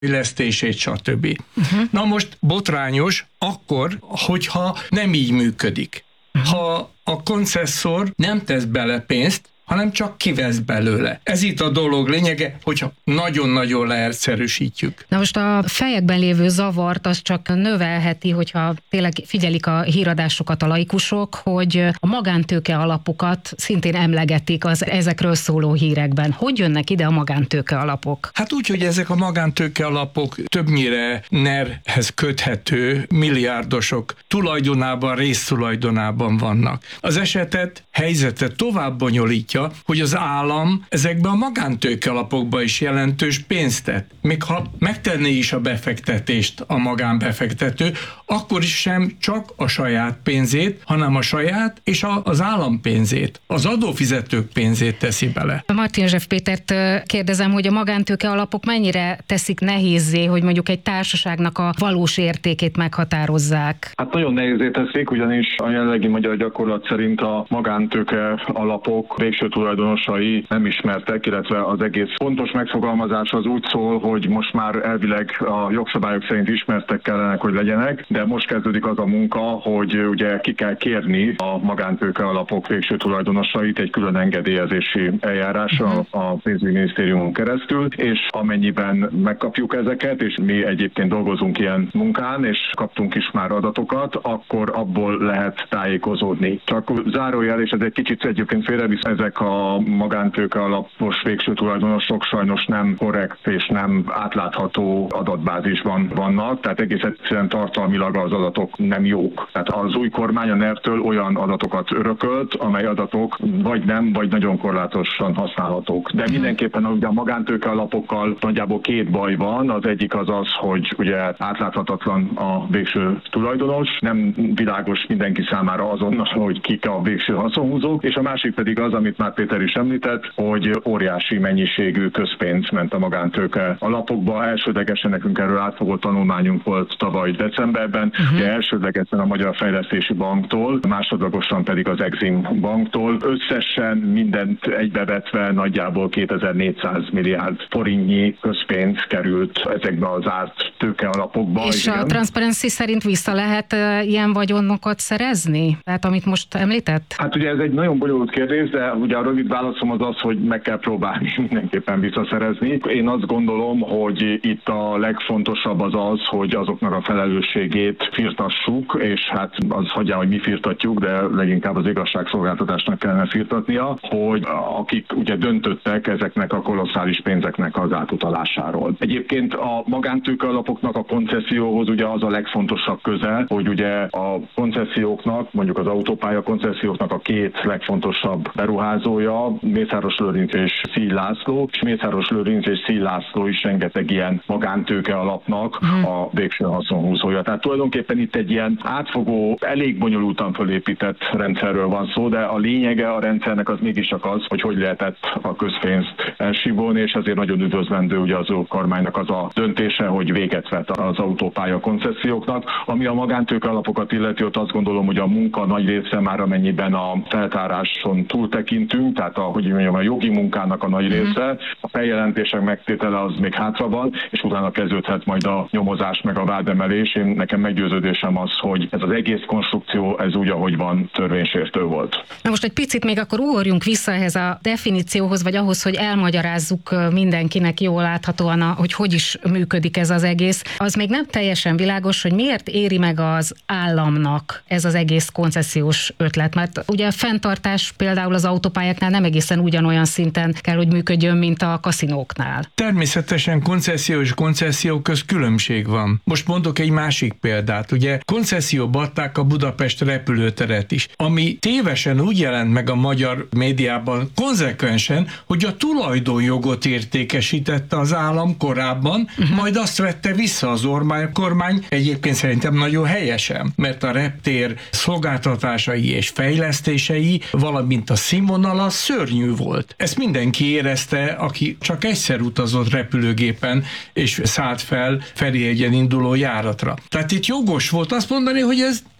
fejlesztését, stb. Na most botrányos akkor, hogyha nem így működik. Ha a koncesszor nem tesz bele pénzt, hanem csak kivesz belőle. Ez itt a dolog lényege, hogyha nagyon-nagyon leegyszerűsítjük. Na most a fejekben lévő zavart az csak növelheti, hogyha tényleg figyelik a híradásokat a laikusok, hogy a magántőke alapokat szintén emlegetik az ezekről szóló hírekben. Hogy jönnek ide a magántőke alapok? Hát úgy, hogy ezek a magántőke alapok többnyire NER-hez köthető milliárdosok tulajdonában, résztulajdonában vannak. Az helyzetet tovább bonyolítja, hogy az állam ezekbe a magántőke alapokba is jelentős pénzt tett. Még ha megtenné is a befektetést a magánbefektető, akkor is sem csak a saját pénzét, hanem a saját és az állam pénzét, az adófizetők pénzét teszi bele. Martin Zsef Pétert kérdezem, hogy a magántőke alapok mennyire teszik nehézzé, hogy mondjuk egy társaságnak a valós értékét meghatározzák? Hát nagyon nehézzé teszik, ugyanis a jelenlegi magyar gyakorlat szerint a magántőke alapok végső tulajdonosai nem ismertek, illetve az egész pontos megfogalmazás az úgy szól, hogy most már elvileg a jogszabályok szerint ismertek kellene, hogy legyenek, de most kezdődik az a munka, hogy ugye ki kell kérni a magántőke alapok végső tulajdonosait egy külön engedélyezési eljárásra a pénzügyminisztériumon keresztül, és amennyiben megkapjuk ezeket, és mi egyébként dolgozunk ilyen munkán, és kaptunk is már adatokat, akkor abból lehet tájékozódni. Csak zárójel, és ez egy kicsit egyébként félrevisz, ezek a magántőke alapos végső tulajdonosok sajnos nem korrekt és nem átlátható adatbázisban vannak, tehát egész egyszerűen tartalmilag az adatok nem jók. Tehát az új kormány a NER-től olyan adatokat örökölt, amely adatok vagy nem, vagy nagyon korlátosan használhatók. De mindenképpen ugye a magántőke alapokkal nagyjából két baj van. Az egyik az az, hogy ugye átláthatatlan a végső tulajdonos, nem világos mindenki számára azonnal, hogy kik a végső haszonhúzók, és a másik pedig az, amit már Péter is említett, hogy óriási mennyiségű közpénz ment a magántőke alapokba. Elsődlegesen nekünk erről átfogó tanulmányunk volt tavaly decemberben, ugye elsődlegesen a Magyar Fejlesztési Banktól, másodlagosan pedig az Exim Banktól. Összesen mindent egybevetve nagyjából 2400 milliárd forintnyi közpénz került ezekbe az árt tőke alapokba. És igen. A Transparency szerint vissza lehet ilyen vagyonokat szerezni? Tehát amit most említett? Hát ugye ez egy nagyon bonyolult kérdés, de ugye a rövid válaszom az az, hogy meg kell próbálni mindenképpen visszaszerezni. Én azt gondolom, hogy itt a legfontosabb az az, hogy azoknak a felelősségét firtassuk, és hát az hagyján, hogy mi firtatjuk, de leginkább az igazságszolgáltatásnak kellene firtatnia, hogy akik ugye döntöttek ezeknek a kolosszális pénzeknek az átutalásáról. Egyébként a magántőke alapoknak a koncesszióhoz ugye az a legfontosabb köze, hogy ugye a konceszióknak, mondjuk az autópálya konceszióknak a két legfontosabb beruházója, Mészáros Lőrinc és Szíj László, és Mészáros Lőrinc és Szíj László is rengeteg ilyen magántőke alapnak a végső haszonhúzója. Tehát tulajdonképpen itt egy ilyen átfogó, elég bonyolultan fölépített rendszerről van szó, de a lényege a rendszernek az mégiscsak az, hogy lehetett a közpénzt elsivolni, és ezért nagyon üdvözlendő ugye az kormánynak az a döntése, hogy véget vet az autópálya konceszióknak. Ami a magántőke alapokat illeti, ott azt gondolom, hogy a munka nagy része már amennyiben a feltáráson túltekintünk, tehát a jogi munkának a nagy része, a feljelentések megtétele az még hátra van, és utána kezdődhet majd a nyomozás meg a vádemelés. Nekem meggyőződésem az, hogy ez az egész konstrukció, ez úgy, ahogy van, törvénysértő volt. Na most egy picit még akkor ugorjunk vissza ehhez a definícióhoz, vagy ahhoz, hogy elmagyarázzuk mindenkinek jól láthatóan, hogy is működik ez az egész. Az még nem teljesen világos, hogy miért éri meg az államnak ez az egész koncesziós ötlet, mert ugye a fenntartás például az autópályáknál nem egészen ugyanolyan szinten kell, hogy működjön, mint a kaszinóknál. Természetesen koncesszió és koncesszió közt különbség van. Most mondok egy másik példát. Ugye koncesszióba adták a Budapest repülőteret is, ami tévesen úgy jelent meg a magyar médiában konzekvensen, hogy a tulajdonjogot értékesítette az állam korábban, majd azt vette vissza az Orbán kormány, egyébként szerintem nagyon helyesen, mert a reptér szolgáltatásai és fejlesztései, valamint a színvonala szörnyű volt. Ezt mindenki érezte, aki csak egyszer utazott repülőgépen, és szállt fel Ferihegyen induló járatra. Tehát itt jogos volt azt mondani, hogy ez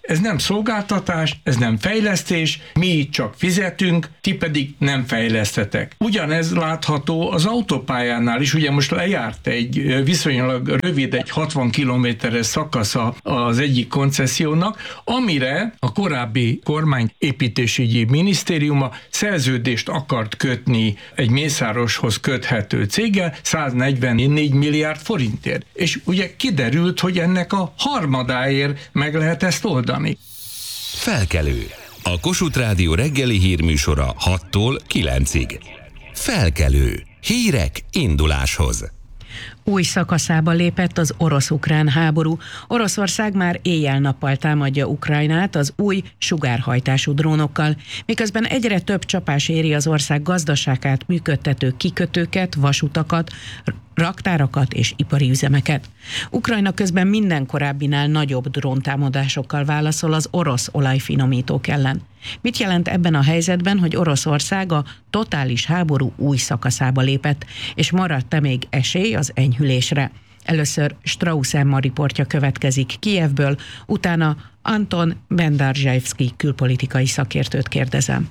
Ez nem szolgáltatás, ez nem fejlesztés, mi itt csak fizetünk, ti pedig nem fejlesztetek. Ugyanez látható az autópályánál is, ugye most lejárt egy viszonylag rövid, egy 60 kilométeres szakasza az egyik koncessziónak, amire a korábbi kormány építésügyi minisztériuma szerződést akart kötni egy Mészároshoz köthető céggel 144 milliárd forintért. És ugye kiderült, hogy ennek a harmadáért meg lehet ezt oldani. Felkelő. A Kossuth Rádió reggeli hírműsora 6-tól 9-ig. Felkelő. Hírek induláshoz. Új szakaszába lépett az orosz-ukrán háború. Oroszország már éjjel-nappal támadja Ukrajnát az új sugárhajtású drónokkal, miközben egyre több csapás éri az ország gazdaságát működtető kikötőket, vasutakat, raktárakat és ipari üzemeket. Ukrajna közben minden korábbinál nagyobb dróntámadásokkal válaszol az orosz olajfinomítók ellen. Mit jelent ebben a helyzetben, hogy Oroszország a totális háború új szakaszába lépett, és maradt-e még esély az enyhülésre? Először Strausz Emma riportja következik Kijevből, utána Anton Bendarzsajevszkij külpolitikai szakértőt kérdezem.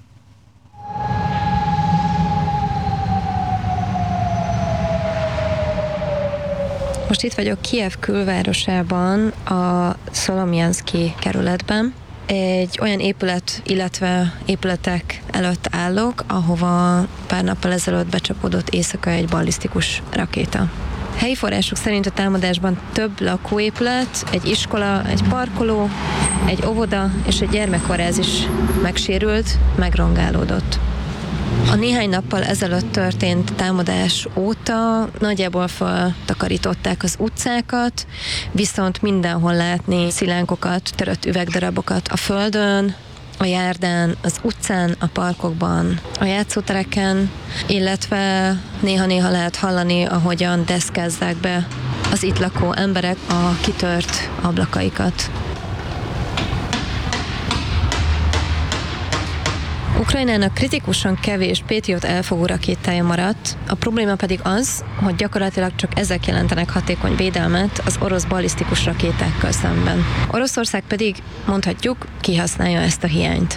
Most itt vagyok Kijev külvárosában, a Szolomjanszki kerületben. Egy olyan épület, illetve épületek előtt állok, ahova pár nappal ezelőtt becsapódott éjszaka egy ballisztikus rakéta. Helyi források szerint a támadásban több lakóépület, egy iskola, egy parkoló, egy óvoda és egy gyermekkórház is megsérült, megrongálódott. A néhány nappal ezelőtt történt támadás óta nagyjából feltakarították az utcákat, viszont mindenhol látni szilánkokat, törött üvegdarabokat a földön, a járdán, az utcán, a parkokban, a játszótereken, illetve néha-néha lehet hallani, ahogyan deszkázzák be az itt lakó emberek a kitört ablakaikat. Ukrajnának kritikusan kevés Patriot elfogó rakétája maradt, a probléma pedig az, hogy gyakorlatilag csak ezek jelentenek hatékony védelmet az orosz ballisztikus rakétákkal szemben. Oroszország pedig, mondhatjuk, kihasználja ezt a hiányt.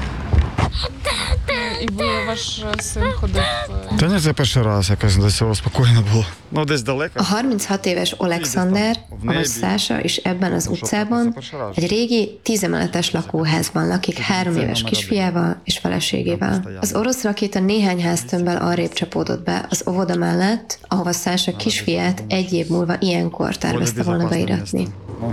І ви ваш син ходив? Та ні, це перший раз, якось до цього спокійно було. Ну, десь далеко. A 36 éves Olexander, avagy Szása is ebben az utcában egy régi 10 emeletes lakóházban lakik 3 éves kisfiával és feleségével. Az orosz rakéta néhány háztömbbel arrébb csapódott be az óvoda mellett, ahova Szása kisfiát 1 év múlva ilyenkor tervezte volna beiratni.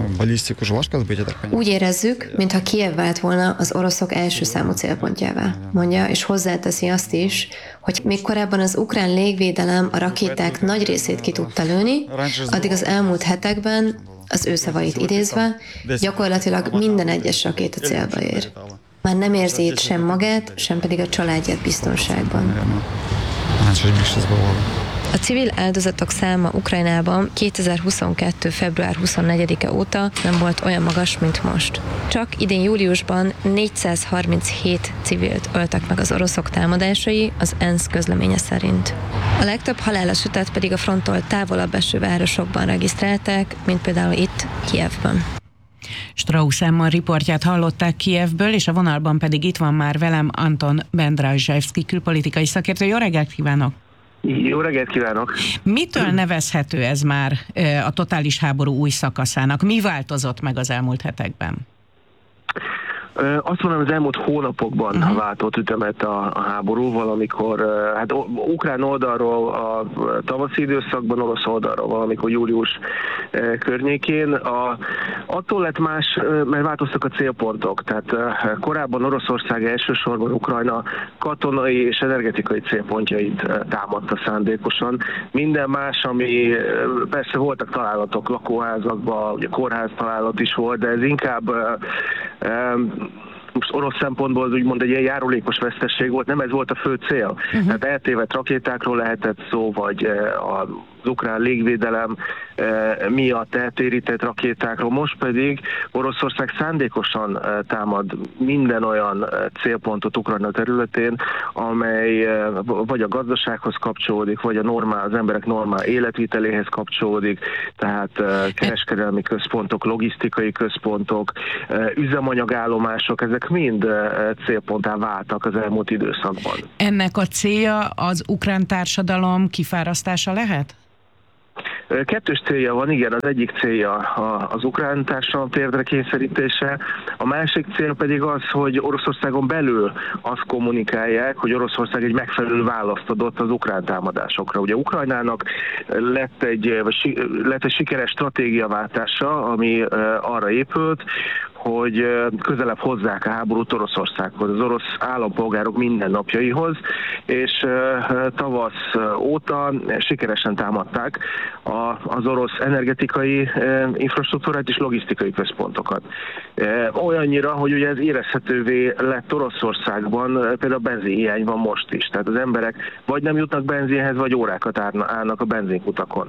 Úgy érezzük, mintha Kijev vált volna az oroszok első számú célpontjává, mondja, és hozzáteszi azt is, hogy még korábban az ukrán légvédelem a rakéták nagy részét ki tudta lőni, addig az elmúlt hetekben, az ő szavait idézve, gyakorlatilag minden egyes rakéta célba ér. Már nem érzi itt sem magát, sem pedig a családját biztonságban. A civil áldozatok száma Ukrajnában 2022. február 24-e óta nem volt olyan magas, mint most. Csak idén júliusban 437 civilt öltek meg az oroszok támadásai, az ENSZ közleménye szerint. A legtöbb halálesetet pedig a fronttól távolabb eső városokban regisztrálták, mint például itt, Kijevben. Strausz Emma riportját hallották Kijevből, és a vonalban pedig itt van már velem Anton Bendarzsajevszkij külpolitikai szakértő. Jó reggelt kívánok! Jó reggelt kívánok! Mitől nevezhető ez már a totális háború új szakaszának? Mi változott meg az elmúlt hetekben? Azt mondom, az elmúlt hónapokban váltott ütemet a háborúval, amikor hát ukrán oldalról a tavaszi időszakban, orosz oldalról valamikor július környékén. Attól lett más, mert változtak a célpontok. Tehát korábban Oroszország elsősorban Ukrajna katonai és energetikai célpontjait támadta szándékosan. Minden más, ami persze voltak találatok lakóházakban, ugye kórház találat is volt, de ez inkább most orosz szempontból az úgymond egy ilyen járulékos vesztesség volt, nem ez volt a fő cél. Tehát eltévedt rakétákról lehetett szó, vagy a ukrán légvédelem miatt eltérített rakétákról, most pedig Oroszország szándékosan támad minden olyan célpontot Ukrajna területén, amely vagy a gazdasághoz kapcsolódik, vagy az emberek normál életviteléhez kapcsolódik, tehát kereskedelmi központok, logisztikai központok, üzemanyagállomások, ezek mind célponttá váltak az elmúlt időszakban. Ennek a célja az ukrán társadalom kifárasztása lehet? Kettős célja van, igen, az egyik célja az ukrán társadalom térdre kényszerítése, a másik cél pedig az, hogy Oroszországon belül azt kommunikálják, hogy Oroszország egy megfelelő választ adott az ukrán támadásokra. Ugye Ukrajnának lett egy sikeres stratégiaváltása, ami arra épült, hogy közelebb hozzák a háborút Oroszországhoz, az orosz állampolgárok mindennapjaihoz, és tavasz óta sikeresen támadták az orosz energetikai infrastruktúrát és logisztikai központokat. Olyannyira, hogy ugye ez érezhetővé lett Oroszországban, például benzinhiány van most is, tehát az emberek vagy nem jutnak benzinhez, vagy órákat állnak a benzinkutakon.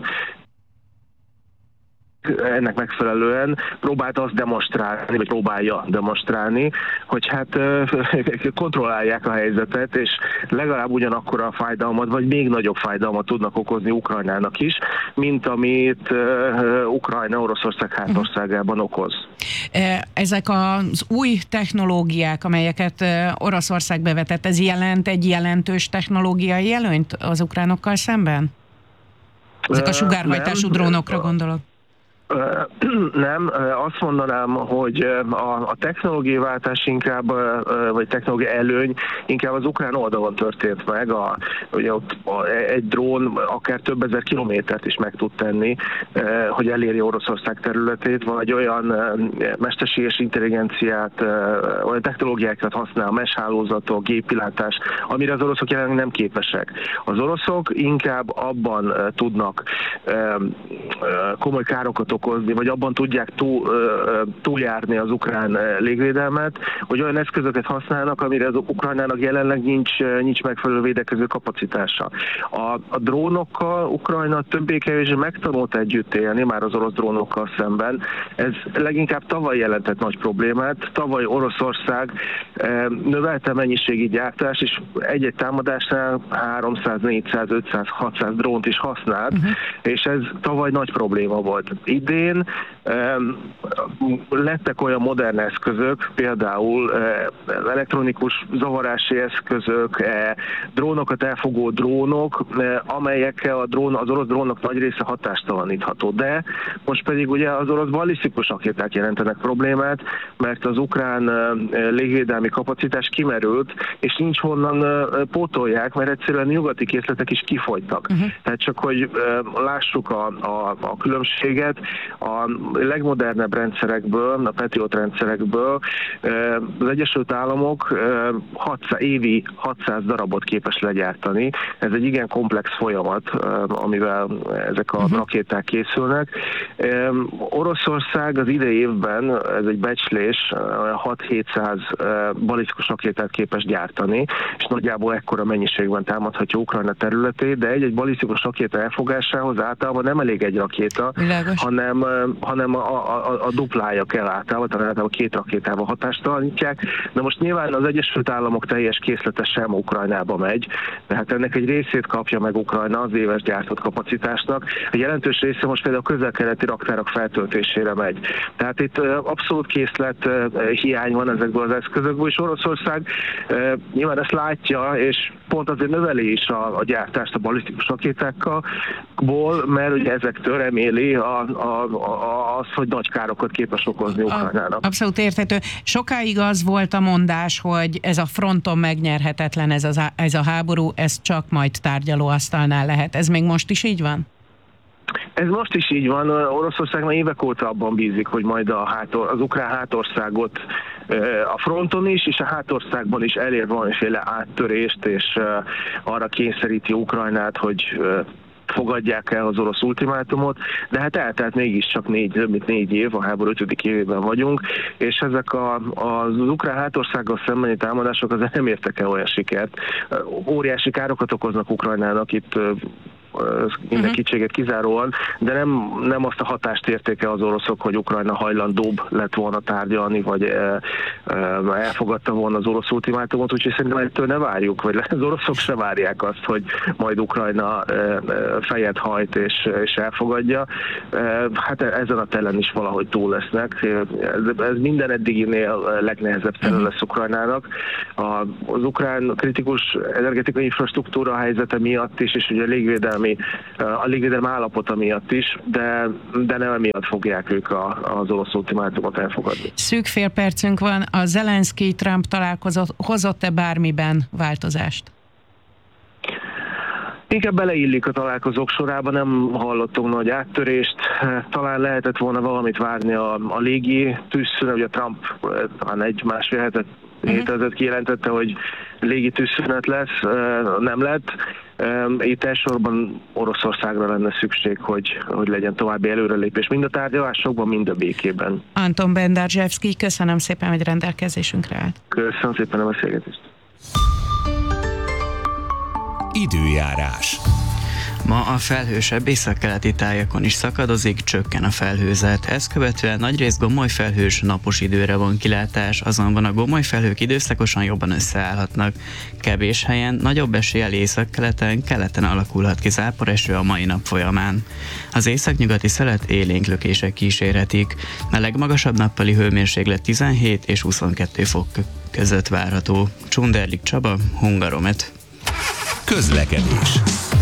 Ennek megfelelően próbálta azt demonstrálni, vagy próbálja demonstrálni, hogy hát kontrollálják a helyzetet, és legalább ugyanakkora a fájdalmat, vagy még nagyobb fájdalmat tudnak okozni Ukrajnának is, mint amit Ukrajna Oroszország hátországában okoz. Ezek az új technológiák, amelyeket Oroszország bevetett, ez jelent egy jelentős technológiai előnyt az ukránokkal szemben? Ezek a sugárhajtású drónokra gondolok. Nem, azt mondanám, hogy a technológiaváltás inkább, vagy technológia előny inkább az ukrán oldalon történt meg. Ugye ott egy drón akár több ezer kilométert is meg tud tenni, hogy eléri Oroszország területét, vagy olyan mesterséges intelligenciát, olyan technológiákat használ, meshálózatok, géppilátás, amire az oroszok jelenleg nem képesek. Az oroszok inkább abban tudnak komoly károkat okozni, vagy abban tudják túljárni az ukrán légvédelmet, hogy olyan eszközöket használnak, amire az Ukrajnának jelenleg nincs megfelelő védekező kapacitása. A drónokkal Ukrajna többé-kevésbé megtanult együtt élni, már az orosz drónokkal szemben. Ez leginkább tavaly jelentett nagy problémát. Tavaly Oroszország növelte mennyiségi gyártás, és egy-egy támadásnál 300, 400, 500, 600 drónt is használt, és ez tavaly nagy probléma volt. Idén lettek olyan modern eszközök, például elektronikus zavarási eszközök, drónokat elfogó drónok, amelyekkel az orosz drónok nagy része hatástalanítható. De most pedig ugye az orosz ballisztikus rakéták jelentenek problémát, mert az ukrán légvédelmi kapacitás kimerült, és nincs honnan pótolják, mert egyszerűen nyugati készletek is kifogytak. Tehát csak, hogy lássuk a különbséget, a legmodernebb rendszerekből, a Patriot rendszerekből az Egyesült Államok évi 600 darabot képes legyártani. Ez egy igen komplex folyamat, amivel ezek a rakéták készülnek. Oroszország az idei évben, ez egy becslés, 6-700 balisztikus rakétát képes gyártani, és nagyjából ekkora mennyiségben támadhatja Ukrajna területét, de egy balisztikus rakéta elfogásához általában nem elég egy rakéta, hanem a duplája kell általában, tehát általában 2 rakétával hatástalanítják. De most nyilván az Egyesült Államok teljes készlete sem Ukrajnába megy, tehát ennek egy részét kapja meg Ukrajna az éves gyártott kapacitásnak. A jelentős része most például a közel-keleti raktárak feltöltésére megy. Tehát itt abszolút készlet hiány van ezekből az eszközökből, és Oroszország nyilván ezt látja, és pont azért növeli is a gyártást a balisztikus rakétákból, mert ugye ezektől reméli azt, hogy nagy károkat képes okozni Ukrajnának. Abszolút érthető. Sokáig az volt a mondás, hogy ez a fronton megnyerhetetlen ez a háború, ez csak majd tárgyalóasztalnál lehet. Ez még most is így van? Ez most is így van. Oroszország már évek óta abban bízik, hogy majd az ukrán hátországot a fronton is, és a hátországban is elér valamiféle áttörést, és arra kényszeríti Ukrajnát, hogy fogadják el az orosz ultimátumot, de hát eltelt mégiscsak több mint 4 év, a háború 5. évében vagyunk, és ezek az ukrán hátországgal szembeni támadások azért nem értek el olyan sikert. Óriási károkat okoznak Ukrajnának, itt minden kétséget kizáróan, de nem azt a hatást érték el az oroszok, hogy Ukrajna hajlandóbb lett volna tárgyalni, vagy elfogadta volna az orosz ultimátumot, úgyhogy szerintem ettől ne várjuk, vagy az oroszok se várják azt, hogy majd Ukrajna fejet hajt és elfogadja. Hát ezen a telen is valahogy túl lesznek. Ez minden eddiginél legnehezebb tele lesz Ukrajnának. Az ukrán kritikus energetikai infrastruktúra helyzete miatt is, és ugye a légvédelmi állapota miatt is, de nem emiatt fogják ők az orosz ultimátumot elfogadni. Szűk fél percünk van. A Zelenszkij-Trump találkozó hozott-e bármiben változást? Inkább beleillik a találkozók sorába, nem hallottunk nagy áttörést. Talán lehetett volna valamit várni a légi tűzszünet, ugye Trump talán egy-másfél héttel ezelőtt kijelentette, hogy légi tűzszünet lesz, nem lett. Itt elsősorban Oroszországra lenne szükség, hogy legyen további előrelépés, mind a tárgyalásokban, mind a békében. Anton Bendarzsevszkij, köszönöm szépen, hogy rendelkezésünkre állt. Köszönöm szépen a beszélgetést. Időjárás. Ma a felhősebb északkeleti tájakon is szakadozik, csökken a felhőzet. Ezt követően nagyrészt gomolyfelhős, napos időre van kilátás, azonban a gomolyfelhők időszakosan jobban összeállhatnak. Kevés helyen, nagyobb eséllyel északkeleten, keleten alakulhat ki záporeső a mai nap folyamán. Az északnyugati szelet élénk lökések kísérhetik. A legmagasabb nappali hőmérséklet 17 és 22 fok között várható. Csunderlik Csaba, Hungaromet. Közlekedés.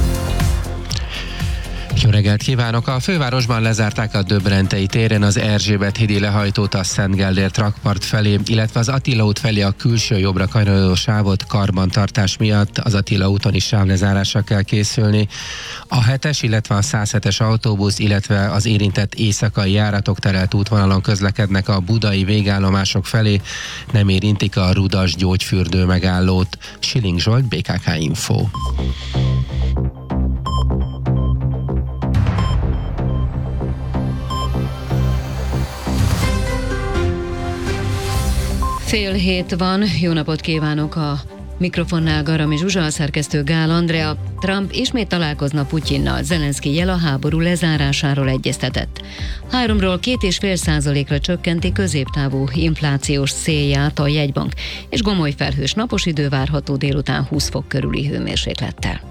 Jó reggelt kívánok! A fővárosban lezárták a Döbrentei téren az Erzsébet hídi lehajtót a Szent Gellért rakpart felé, illetve az Attila út felé a külső jobbra kanyarodó sávot karbantartás miatt. Az Attila úton is sávlezárásra kell készülni. A 7-es, illetve a 107-es autóbusz, illetve az érintett éjszakai járatok terelt útvonalon közlekednek a budai végállomások felé, nem érintik a Rudas gyógyfürdő megállót. Siling Zsolt, BKK Info. Fél hét van, jó napot kívánok, a mikrofonnál Garami Zsuzsa, a szerkesztő Gál Andrea. Trump ismét találkozna Putyinnal, Zelenszkijjel a háború lezárásáról egyeztetett. 3-ról 2,5%-ra csökkenti középtávú inflációs célját a jegybank, és gomoly felhős napos idő várható délután 20 fok körüli hőmérséklettel.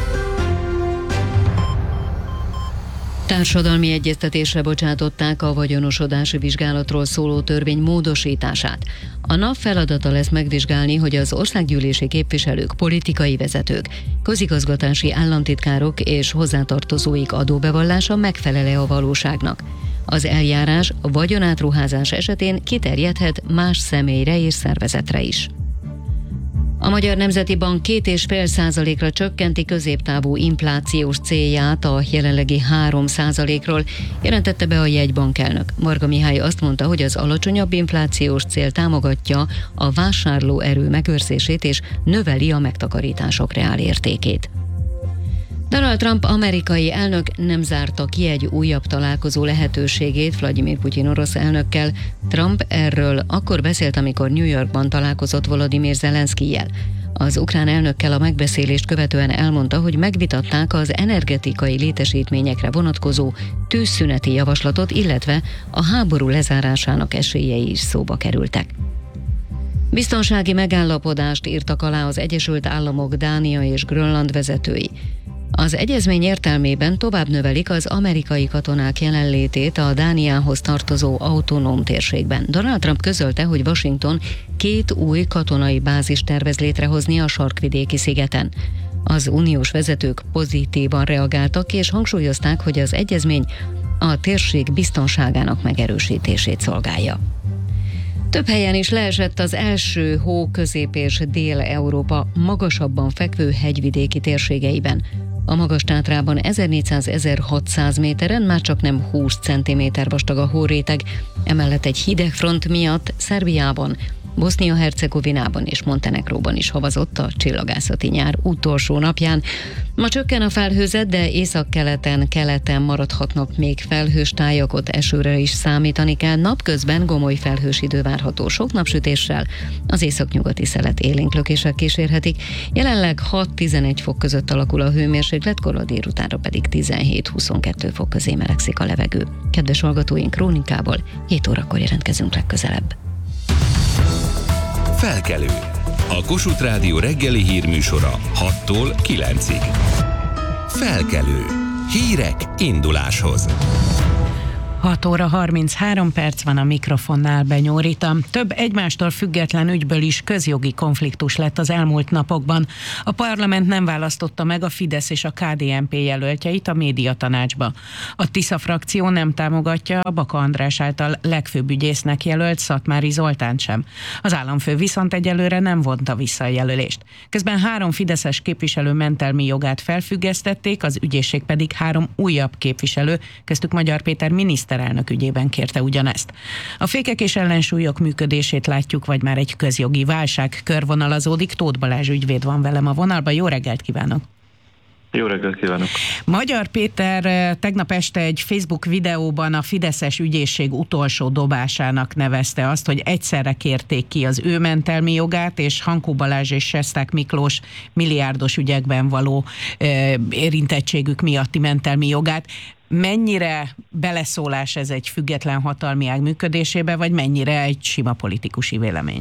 Társadalmi egyeztetésre bocsátották a vagyonosodási vizsgálatról szóló törvény módosítását. A NAV feladata lesz megvizsgálni, hogy az országgyűlési képviselők, politikai vezetők, közigazgatási államtitkárok és hozzátartozóik adóbevallása megfelel-e a valóságnak. Az eljárás a vagyonátruházás esetén kiterjedhet más személyre és szervezetre is. A Magyar Nemzeti Bank 2,5%-ra csökkenti középtávú inflációs célját a jelenlegi 3%-ról, jelentette be a jegybank elnök. Varga Mihály azt mondta, hogy az alacsonyabb inflációs cél támogatja a vásárlóerő megőrzését és növeli a megtakarítások reálértékét. Donald Trump amerikai elnök nem zárta ki egy újabb találkozó lehetőségét Vladimir Putyin orosz elnökkel. Trump erről akkor beszélt, amikor New Yorkban találkozott Volodymyr Zelenszkijjel. Az ukrán elnökkel a megbeszélést követően elmondta, hogy megvitatták az energetikai létesítményekre vonatkozó tűzszüneti javaslatot, illetve a háború lezárásának esélyei is szóba kerültek. Biztonsági megállapodást írtak alá az Egyesült Államok, Dánia és Grönland vezetői. Az egyezmény értelmében tovább növelik az amerikai katonák jelenlétét a Dániához tartozó autonóm térségben. Donald Trump közölte, hogy Washington 2 új katonai bázist tervez létrehozni a sarkvidéki szigeten. Az uniós vezetők pozitívan reagáltak és hangsúlyozták, hogy az egyezmény a térség biztonságának megerősítését szolgálja. Több helyen is leesett az első hó Közép- és Dél-Európa magasabban fekvő hegyvidéki térségeiben. A Magas-Tátrában 1400-1600 méteren már csak nem 20 cm vastag a hóréteg, emellett egy hideg front miatt Szerbiában Bosznia-Hercegovinában és Montenegróban is havazott a csillagászati nyár utolsó napján. Ma csökken a felhőzet, de keleten maradhatnak még felhős tájak, ott esőre is számítani kell. Napközben gomoly felhős idő várható sok napsütéssel, az északnyugati szelet élénk lökések kísérhetik. Jelenleg 6-11 fok között alakul a hőmérséklet, kora délutánra pedig 17-22 fok közé melegszik a levegő. Kedves hallgatóink, krónikával 7 órakor jelentkezünk legközelebb. Felkelő. A Kossuth Rádió reggeli hírműsora 6-tól 9-ig. Felkelő. Hírek induláshoz. 6 óra 33 perc van, a mikrofonnál Benyó Rita. Több egymástól független ügyből is közjogi konfliktus lett az elmúlt napokban. A parlament nem választotta meg a Fidesz és a KDNP jelöltjeit a médiatanácsba. A Tisza frakció nem támogatja a Baka András által legfőbb ügyésznek jelölt Szatmári Zoltánt sem. Az államfő viszont egyelőre nem vonta vissza a jelölést. Közben 3 fideszes képviselő mentelmi jogát felfüggesztették, az ügyészség pedig 3 újabb képviselő, köztük Magyar Péter miniszterelnök ügyében kérte ugyanezt. A fékek és ellensúlyok működését látjuk, vagy már egy közjogi válság körvonalazódik. Tóth Balázs ügyvéd van velem a vonalban. Jó reggelt kívánok! Jó reggelt kívánok! Magyar Péter tegnap este egy Facebook videóban a fideszes ügyészség utolsó dobásának nevezte azt, hogy egyszerre kérték ki az ő mentelmi jogát, és Hankó Balázs és Sesták Miklós milliárdos ügyekben való érintettségük miatti mentelmi jogát. Mennyire beleszólás ez egy független hatalmi ág működésébe, vagy mennyire egy sima politikusi vélemény?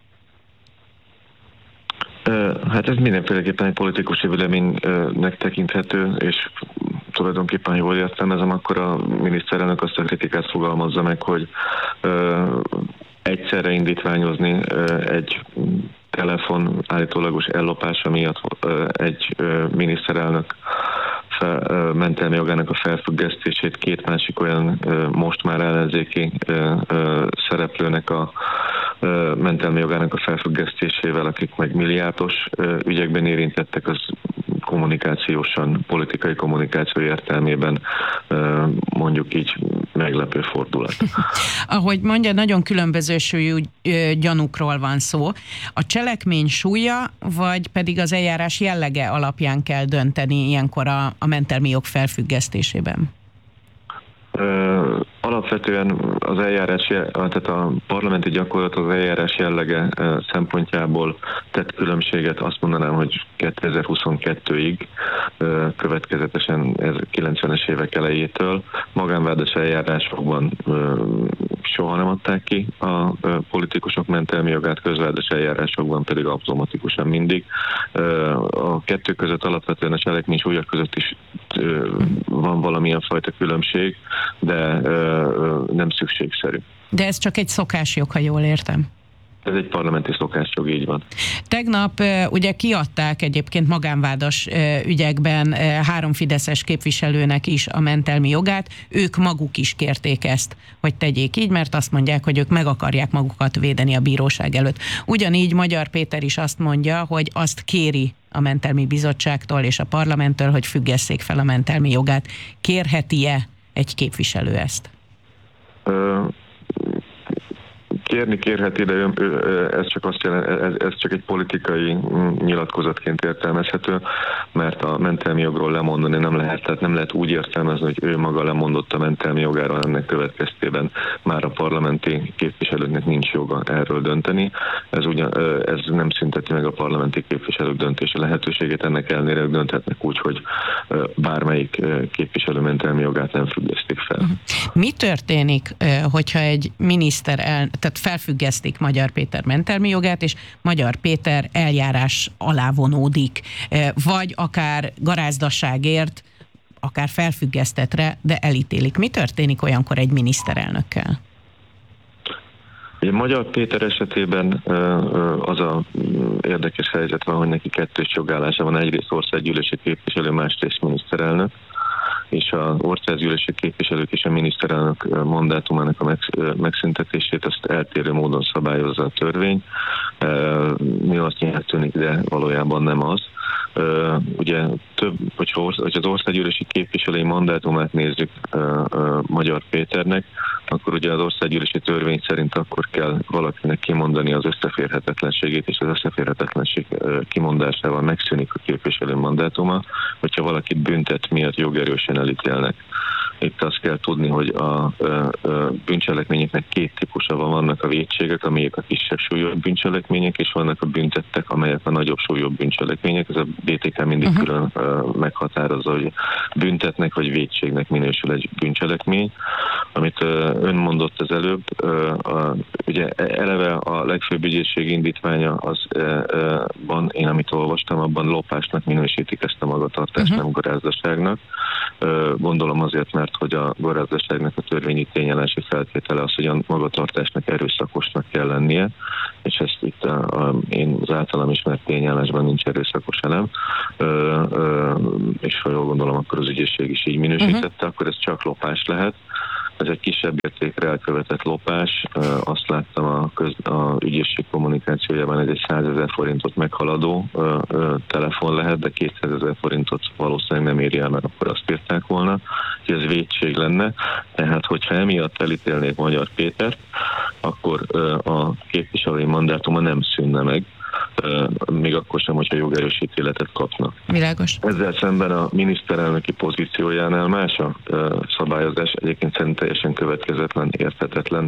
Hát ez mindenféleképpen egy politikusi véleménynek tekinthető, és tulajdonképpen jól értelmezem, akkor a miniszterelnök azt a kritikát fogalmazza meg, hogy egyszerre indítványozni egy telefon állítólagos ellopása miatt egy miniszterelnök mentelmi jogának a felfüggesztését 2 másik olyan most már ellenzéki szereplőnek a mentelmi jogának a felfüggesztésével, akik meg milliárdos ügyekben érintettek, az kommunikációsan, politikai kommunikáció értelmében mondjuk így meglepő fordulat. Ahogy mondja, nagyon különböző súlyú gyanúkról van szó. A cselekmény súlya, vagy pedig az eljárás jellege alapján kell dönteni ilyenkor a mentelmi jog felfüggesztésében? Alapvetően az eljárás, tehát a parlamenti gyakorlat az eljárás jellege szempontjából tett különbséget, azt mondanám, hogy 2022-ig következetesen 90-es évek elejétől magánvádas eljárásokban soha nem adták ki a politikusok mentelmi jogát, közvádas eljárásokban pedig automatikusan mindig. A kettő között alapvetően a cselekmény súlya között is van valamilyen fajta különbség, de nem szükségszerű. De ez csak egy szokásjog, ha jól értem. Ez egy parlamenti szokásjog, így van. Tegnap ugye kiadták egyébként magánvádas ügyekben 3 fideszes képviselőnek is a mentelmi jogát. Ők maguk is kérték ezt, hogy tegyék így, mert azt mondják, hogy ők meg akarják magukat védeni a bíróság előtt. Ugyanígy Magyar Péter is azt mondja, hogy azt kéri a mentelmi bizottságtól és a parlamenttől, hogy függesszék fel a mentelmi jogát. Kérheti-e egy képviselő ezt? Kérheti, de ez csak azt jelent, ez csak egy politikai nyilatkozatként értelmezhető, mert a mentelmi jogról lemondani nem lehet, tehát nem lehet úgy értelmezni, hogy ő maga lemondott a mentelmi jogáról, ennek következtében már a parlamenti képviselőknek nincs joga erről dönteni. Ez nem szünteti meg a parlamenti képviselők döntési lehetőségét, ennek ellenére dönthetnek úgy, hogy bármelyik képviselő mentelmi jogát nem függesztik fel. Mi történik, hogyha egy miniszter tehát felfüggesztik Magyar Péter mentelmi jogát, és Magyar Péter eljárás alá vonódik, vagy akár garázdaságért, akár felfüggesztetre, de elítélik. Mi történik olyankor egy miniszterelnökkel? Ugye Magyar Péter esetében az a érdekes helyzet van, hogy neki kettős jogállása van, egyrészt országgyűlési képviselő, másrészt miniszterelnök, és az országgyűlési képviselők és a miniszterelnök mandátumának a megszüntetését azt eltérő módon szabályozza a törvény. Mi azt nyilván tűnik, de valójában nem az. Ugye hogy az országgyűlési képviselői mandátumát nézzük Magyar Péternek, akkor ugye az országgyűlési törvény szerint akkor kell valakinek kimondani az összeférhetetlenségét, és az összeférhetetlenség kimondásával megszűnik a képviselő mandátuma, hogyha valakit büntet miatt jogerősen elítélnek. Itt azt kell tudni, hogy a bűncselekményeknek két típusa van. Vannak a vétségek, amelyek a kisebb súlyú bűncselekmények, és vannak a büntettek, amelyek a nagyobb súlyú bűncselekmények. Ez a BTK mindig külön meghatározza, hogy büntetnek vagy vétségnek minősül egy bűncselekmény. Amit ön mondott az előbb, ugye eleve a legfőbb ügyészség indítványa azban, én amit olvastam, abban lopásnak minősítik ezt a magatartást, nem garázdaságnak. Gondolom azért, mert hogy a garázdaságnak a törvényi tényállási feltétele az, hogy a magatartásnak erőszakosnak kell lennie, és ezt itt én az általam ismert tényállásban nincs erőszakos elem, és ha jól gondolom, akkor az ügyészség is így minősítette, akkor ez csak lopás lehet. Ez egy kisebb értékre elkövetett lopás. Azt láttam a ügyészség kommunikációjában, ez egy 100 000 forintot meghaladó telefon lehet, de 200 000 forintot valószínűleg nem éri el, mert akkor azt írták volna, hogy ez vétség lenne. Tehát, hogyha emiatt elítélnék Magyar Pétert, akkor a képviselői mandátuma nem szűnne meg, még akkor sem, hogyha jogerős ítéletet kapnak. Világos. Ezzel szemben a miniszterelnöki pozíciójánál más a szabályozás. Egyébként szerintem teljesen következetlen, érthetetlen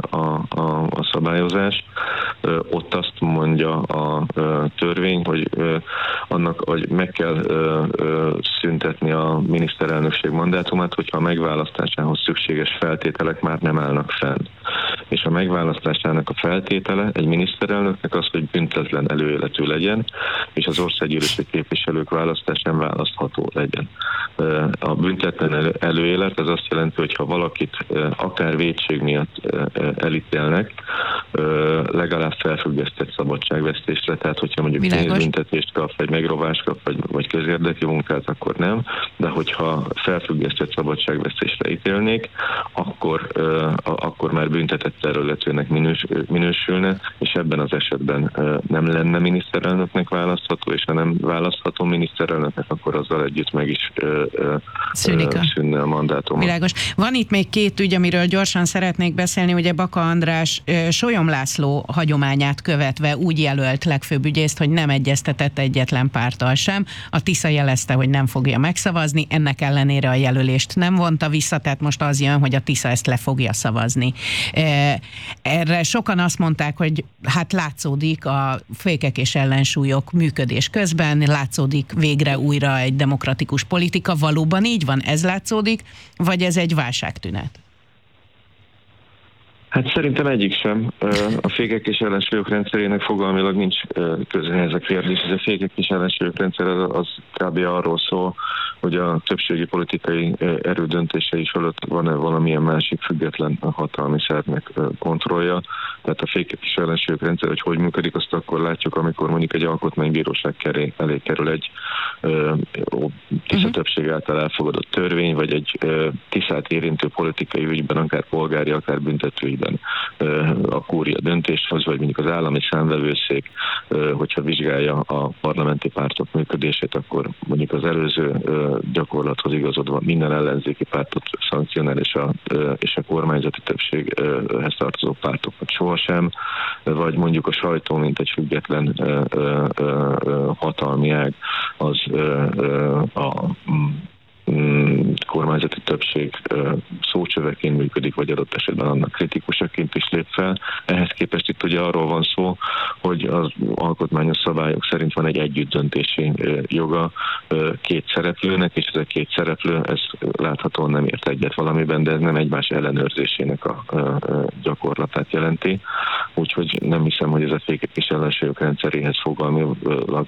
a szabályozás. Ott azt mondja a törvény, hogy annak, hogy meg kell szüntetni a miniszterelnökség mandátumát, hogyha a megválasztásához szükséges feltételek már nem állnak fenn. És a megválasztásának a feltétele egy miniszterelnöknek az, hogy büntetlen előéletű legyen, és az országgyűlési képviselők választásán választható legyen. A büntetlen előélet az azt jelenti, hogy ha valakit akár vétség miatt elítélnek, legalább felfüggesztett szabadságvesztésre, tehát hogyha mondjuk pénzbüntetést kap, vagy megrovás kap, vagy közérdekű munkát, akkor nem, de hogyha felfüggesztett szabadságvesztésre ítélnék, akkor már büntetett területűnek minősülne, és ebben az esetben nem lenne miniszterelnöknek választható, és ha nem választható miniszterelnöknek, akkor azzal együtt meg is szűnne a mandátum. Világos. Van itt még két ügy, amiről gyorsan szeretnék beszélni, ugye Baka András Solyom László hagyományát követve úgy jelölt legfőbb ügyészt, hogy nem egyeztetett egyetlen párttal sem. A Tisza jelezte, hogy nem fogja megszavazni, ennek ellenére a jelölést nem vonta vissza, tehát most az jön, hogy a Tisza ezt le fogja szavazni. Erre sokan azt mondták, hogy hát látszódik a fékek és ellensúlyok működés közben, látszódik végre újra egy demokratikus politika. Valóban így van? Ez látszódik? Vagy ez egy válságtünet? Hát szerintem egyik sem. A fékek és ellensúlyok rendszerének fogalmilag nincs köze ez a kérdés. Ez a fékek és ellensúlyok rendszer az kb. Arról szól, hogy a többségi politikai erődöntései fölött van-e valamilyen másik független hatalmi szervnek kontrollja. Tehát a fékek és ellensúlyok rendszer, hogy működik, azt akkor látjuk, amikor mondjuk egy alkotmánybíróság elé kerül egy Tisza többség által elfogadott törvény, vagy egy Tiszát érintő politikai ügyben, akár polgári, akár büntető ügyben a kúria döntéshoz, vagy mondjuk az állami számvevőszék, hogyha vizsgálja a parlamenti pártok működését, akkor mondjuk az előző gyakorlathoz igazodva minden ellenzéki pártot szankcionál, és a kormányzati többséghez tartozó pártokat sohasem, vagy mondjuk a sajtó, mint egy független hatalmi ág, az a kormányzati többség szócsöveként működik, vagy adott esetben annak kritikusaként is lép fel. Ehhez képest itt ugye arról van szó, hogy az alkotmányos szabályok szerint van egy együttdöntési joga két szereplőnek, és ez a két szereplő, ez láthatóan nem ért egyet valamiben, de ez nem egymás ellenőrzésének a gyakorlatát jelenti. Úgyhogy nem hiszem, hogy ez a fékek és ellensúlyok rendszeréhez fogalmilag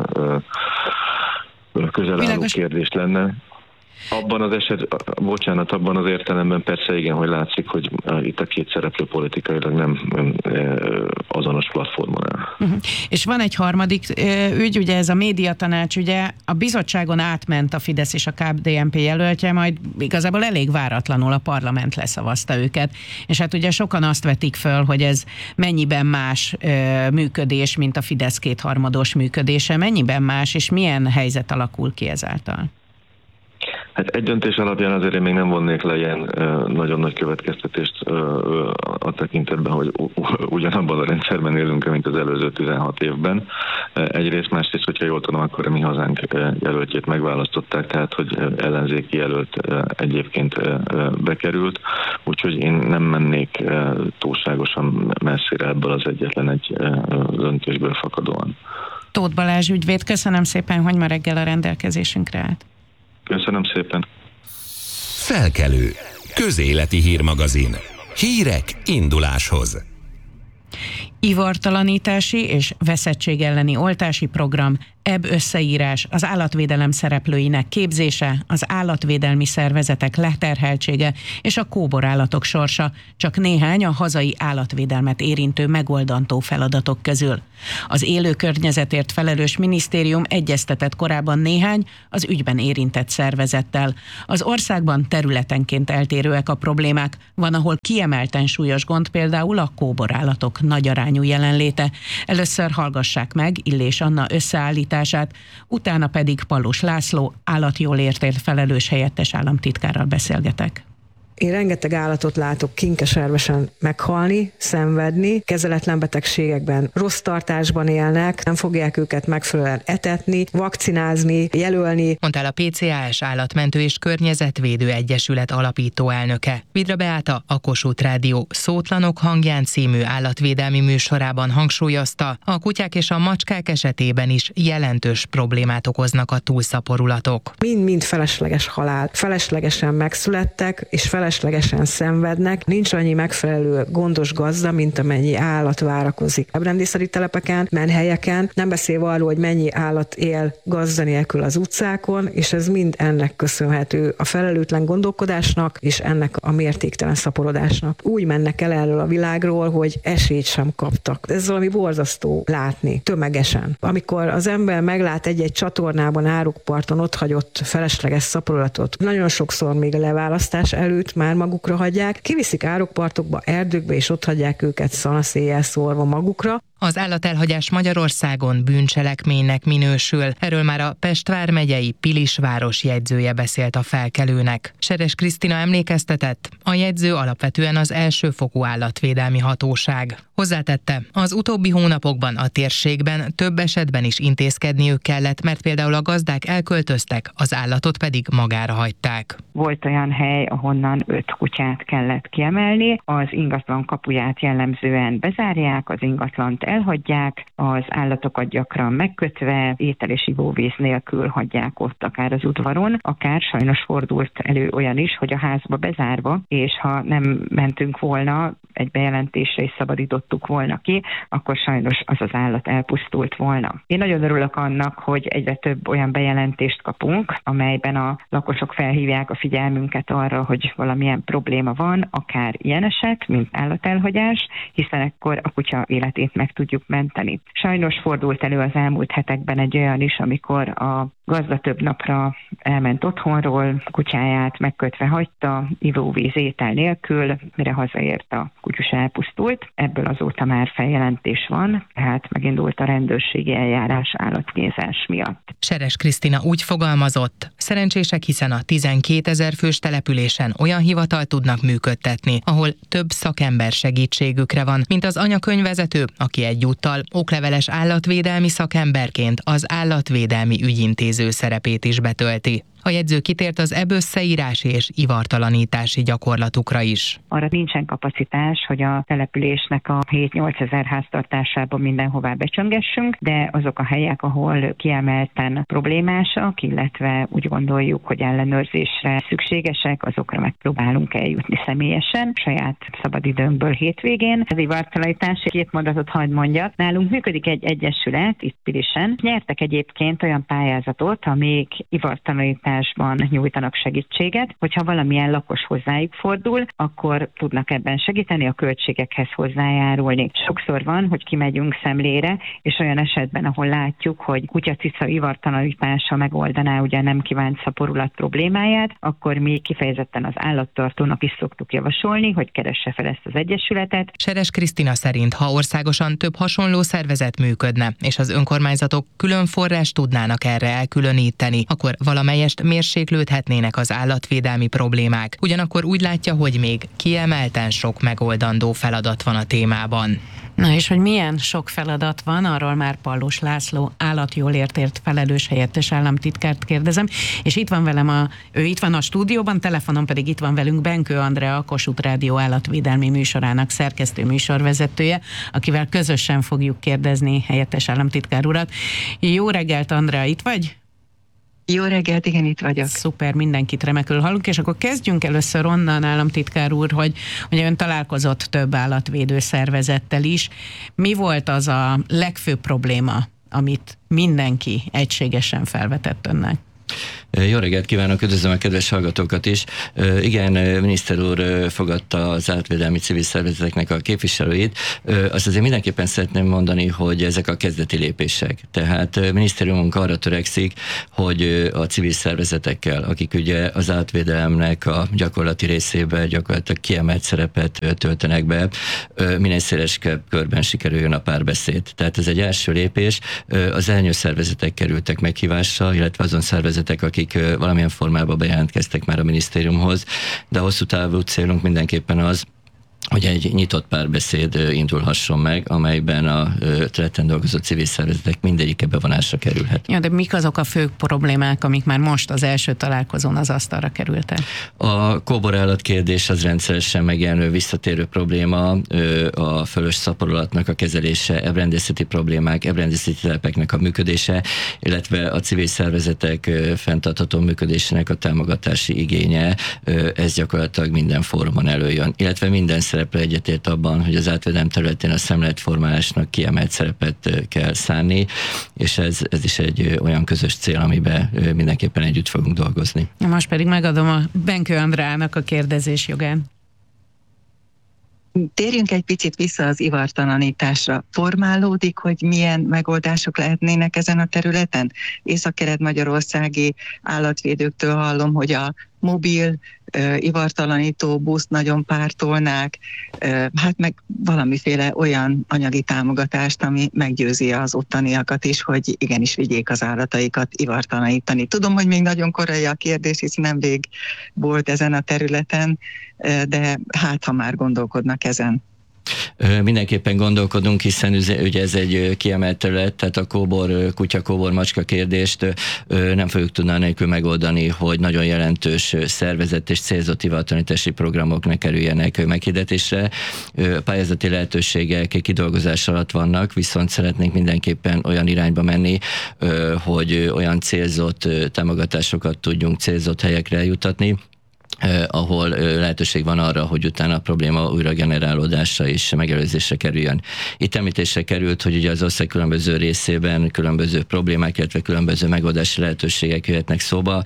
közel álló kérdés lenne. Abban az értelemben persze igen, hogy látszik, hogy itt a két szereplő politikailag nem azonos platformon áll. És van egy harmadik ügy, ugye ez a médiatanács, ugye a bizottságon átment a Fidesz és a KDNP jelöltje, majd igazából elég váratlanul a parlament leszavazta őket. És hát ugye sokan azt vetik föl, hogy ez mennyiben más működés, mint a Fidesz kétharmados működése, mennyiben más, és milyen helyzet alakul ki ezáltal? Hát egy döntés alapján azért én még nem vonnék le ilyen nagyon nagy következtetést a tekintetben, hogy ugyanabban a rendszerben élünk, mint az előző 16 évben. Egyrészt, másrészt, hogyha jól tudom, akkor a Mi Hazánk jelöltjét megválasztották, tehát hogy ellenzéki jelölt egyébként bekerült, úgyhogy én nem mennék túlságosan messzire ebből az egyetlen egy döntésből fakadóan. Tóth Balázs ügyvéd, köszönöm szépen, hogy ma reggel a rendelkezésünkre állt. Köszönöm szépen. Felkelő. Közéleti hírmagazin. Hírek induláshoz. Ivartalanítási és veszettség elleni oltási program, ebb összeírás, az állatvédelem szereplőinek képzése, az állatvédelmi szervezetek leterheltsége és a kóborállatok sorsa csak néhány a hazai állatvédelmet érintő megoldandó feladatok közül. Az élő környezetért felelős minisztérium egyeztetett korábban néhány az ügyben érintett szervezettel. Az országban területenként eltérőek a problémák, van, ahol kiemelten súlyos gond például a kóborállatok nagy arányú jelenléte. Először hallgassák meg Illés Anna összeállítását, utána pedig Pallós László állatjólértért felelős helyettes államtitkárral beszélgetek. Én rengeteg állatot látok kinkeservesen meghalni, szenvedni, kezeletlen betegségekben, rossz tartásban élnek, nem fogják őket megfelelően etetni, vakcinázni, jelölni. Mondta a PCAS Állatmentő és Környezetvédő Egyesület alapító elnöke. Vidra Beáta a Kossuth Rádió Szótlanok hangján című állatvédelmi műsorában hangsúlyozta, a kutyák és a macskák esetében is jelentős problémát okoznak a túlszaporulatok. Mind-mind felesleges halál, feleslegesen megszülettek, és feleslegesen szenvednek, nincs annyi megfelelő gondos gazda, mint amennyi állat várakozik. A rendészeti telepeken, menhelyeken, nem beszélve arról, hogy mennyi állat él gazda nélkül az utcákon, és ez mind ennek köszönhető, a felelőtlen gondolkodásnak és ennek a mértéktelen szaporodásnak. Úgy mennek el erről a világról, hogy esélyt sem kaptak. Ez valami borzasztó látni, tömegesen. Amikor az ember meglát egy-egy csatornában, árokparton otthagyott felesleges szaporulatot, nagyon sokszor még a leválasztás előtt már magukra hagyják, kiviszik árokpartokba, erdőkbe, és ott hagyják őket szanaszéjjel szórva magukra. Az állatelhagyás Magyarországon bűncselekménynek minősül. Erről már a Pest vármegyei Pilisváros jegyzője beszélt a Felkelőnek. Seres Krisztina emlékeztetett, a jegyző alapvetően az elsőfokú állatvédelmi hatóság. Hozzátette, az utóbbi hónapokban a térségben több esetben is intézkedniük kellett, mert például a gazdák elköltöztek, az állatot pedig magára hagyták. Volt olyan hely, ahonnan 5 kutyát kellett kiemelni, az ingatlan kapuját jellemzően bezárják, az ingatlant elhagyják, az állatokat gyakran megkötve, étel és ivóvíz nélkül hagyják ott, akár az udvaron, akár sajnos fordult elő olyan is, hogy a házba bezárva, és ha nem mentünk volna egy bejelentésre és szabadítottuk volna ki, akkor sajnos az állat elpusztult volna. Én nagyon örülök annak, hogy egyre több olyan bejelentést kapunk, amelyben a lakosok felhívják a figyelmünket arra, hogy valamilyen probléma van, akár ilyen eset, mint állatelhagyás, hiszen akkor a kutya életét meg tudjuk menteni. Sajnos fordult elő az elmúlt hetekben egy olyan is, amikor a gazda több napra elment otthonról, kutyáját megkötve hagyta, ivóvíz, étel nélkül, mire hazaért a kutyus elpusztult. Ebből azóta már feljelentés van, tehát megindult a rendőrségi eljárás állatkínzás miatt. Seres Krisztina úgy fogalmazott, szerencsések, hiszen a 12 000 fős településen olyan hivatal tudnak működtetni, ahol több szakember segítségükre van, mint az anyakönyvvezető, aki egyúttal okleveles állatvédelmi szakemberként az állatvédelmi ügyintéző szerepét is betölti. A jegyző kitért az ebb összeírási és ivartalanítási gyakorlatukra is. Arra nincsen kapacitás, hogy a településnek a 7-8 ezer háztartásában mindenhová becsöngessünk, de azok a helyek, ahol kiemelten problémásak, illetve úgy gondoljuk, hogy ellenőrzésre szükségesek, azokra megpróbálunk eljutni személyesen, saját szabadidőnkből hétvégén. Az ivartalanítási 2 mondatot hadd mondjak. Nálunk működik egy egyesület, itt Pilisen. Nyertek egyébként olyan pályázatot, amik ivartalanítás nyújtanak segítséget, hogyha valamilyen lakos hozzájuk fordul, akkor tudnak ebben segíteni, a költségekhez hozzájárulni. Sokszor van, hogy kimegyünk szemlére, és olyan esetben, ahol látjuk, hogy kutya-cica ivartalanítása megoldaná ugye nem kívánt szaporulat problémáját, akkor mi kifejezetten az állattartónak is szoktuk javasolni, hogy keresse fel ezt az egyesületet. Seres Krisztina szerint, ha országosan több hasonló szervezet működne, és az önkormányzatok külön forrást tudnának erre elkülöníteni, akkor valamelyest képest mérséklődhetnének az állatvédelmi problémák. Ugyanakkor úgy látja, hogy még kiemelten sok megoldandó feladat van a témában. Na és hogy milyen sok feladat van, arról már Pallós László állatjólértért felelős helyettes államtitkárt kérdezem, és itt van velem ő itt van a stúdióban, telefonon pedig itt van velünk Benkő Andrea, a Kossuth Rádió állatvédelmi műsorának szerkesztő műsorvezetője, akivel közösen fogjuk kérdezni helyettes államtitkár urat. Jó reggelt, Andrea, itt vagy? Jó reggelt, igen, itt vagyok. Szuper, mindenkit remekül hallunk, és akkor kezdjünk először onnan, államtitkár úr, hogy ugye ön találkozott több állatvédő szervezettel is. Mi volt az a legfőbb probléma, amit mindenki egységesen felvetett önnek? Jó reggelt kívánok, üdvözlöm a kedves hallgatókat is. Igen, miniszter úr fogadta az állatvédelmi civil szervezeteknek a képviselőit. Azt azért mindenképpen szeretném mondani, hogy ezek a kezdeti lépések. Tehát minisztériumunk arra törekszik, hogy a civil szervezetekkel, akik ugye az állatvédelemnek a gyakorlati részébe gyakorlatilag kiemelt szerepet töltenek be, minél szélesebb körben sikerüljön a párbeszéd. Tehát ez egy első lépés. Az elnyő szervezetek kerültek meghívásra, illetve azon szervezetek, akik valamilyen formában bejelentkeztek már a minisztériumhoz, de a hosszú távú célunk mindenképpen az, hogy egy nyitott párbeszéd indulhasson meg, amelyben a területen dolgozó civil szervezetek mindegyike bevonásra kerülhet. Ja, de mik azok a fő problémák, amik már most az első találkozón az asztalra kerültek? A kóborállat kérdés az rendszeresen megjelenő visszatérő probléma, a fölös szaporulatnak a kezelése, ebrendészeti problémák, ebrendészeti telepeknek a működése, illetve a civil szervezetek fenntartható működésének a támogatási igénye, ez gyakorlatilag minden fórumon előjön, illetve minden szereplő egyetért abban, hogy az állatvédelem területén a szemléletformálásnak kiemelt szerepet kell szánni, és ez is egy olyan közös cél, amiben mindenképpen együtt fogunk dolgozni. Most pedig megadom a Benkő Andrának a kérdezés jogán. Térjünk egy picit vissza az ivartalanításra. Formálódik, hogy milyen megoldások lehetnének ezen a területen? Észak-kelet-magyarországi állatvédőktől hallom, hogy a mobil ivartalanító buszt nagyon pártolnák, hát meg valamiféle olyan anyagi támogatást, ami meggyőzi az ottaniakat is, hogy igenis vigyék az állataikat ivartalanítani. Tudom, hogy még nagyon korai a kérdés, hisz nemrég volt ezen a területen, de hát ha már gondolkodnak ezen. Mindenképpen gondolkodunk, hiszen ugye ez egy kiemelt terület, tehát a kutya-kóbor macska kérdést nem fogjuk tudni nélkül megoldani, hogy nagyon jelentős szervezett és célzott ivartalanítási programok ne kerüljenek meghirdetésre. Pályázati lehetőségek kidolgozás alatt vannak, viszont szeretnénk mindenképpen olyan irányba menni, hogy olyan célzott támogatásokat tudjunk célzott helyekre eljutatni, ahol lehetőség van arra, hogy utána a probléma újra generálódásra és megelőzésre kerüljön. Itt említésre került, hogy ugye az ország különböző részében különböző problémák, illetve különböző megoldási lehetőségek jöhetnek szóba.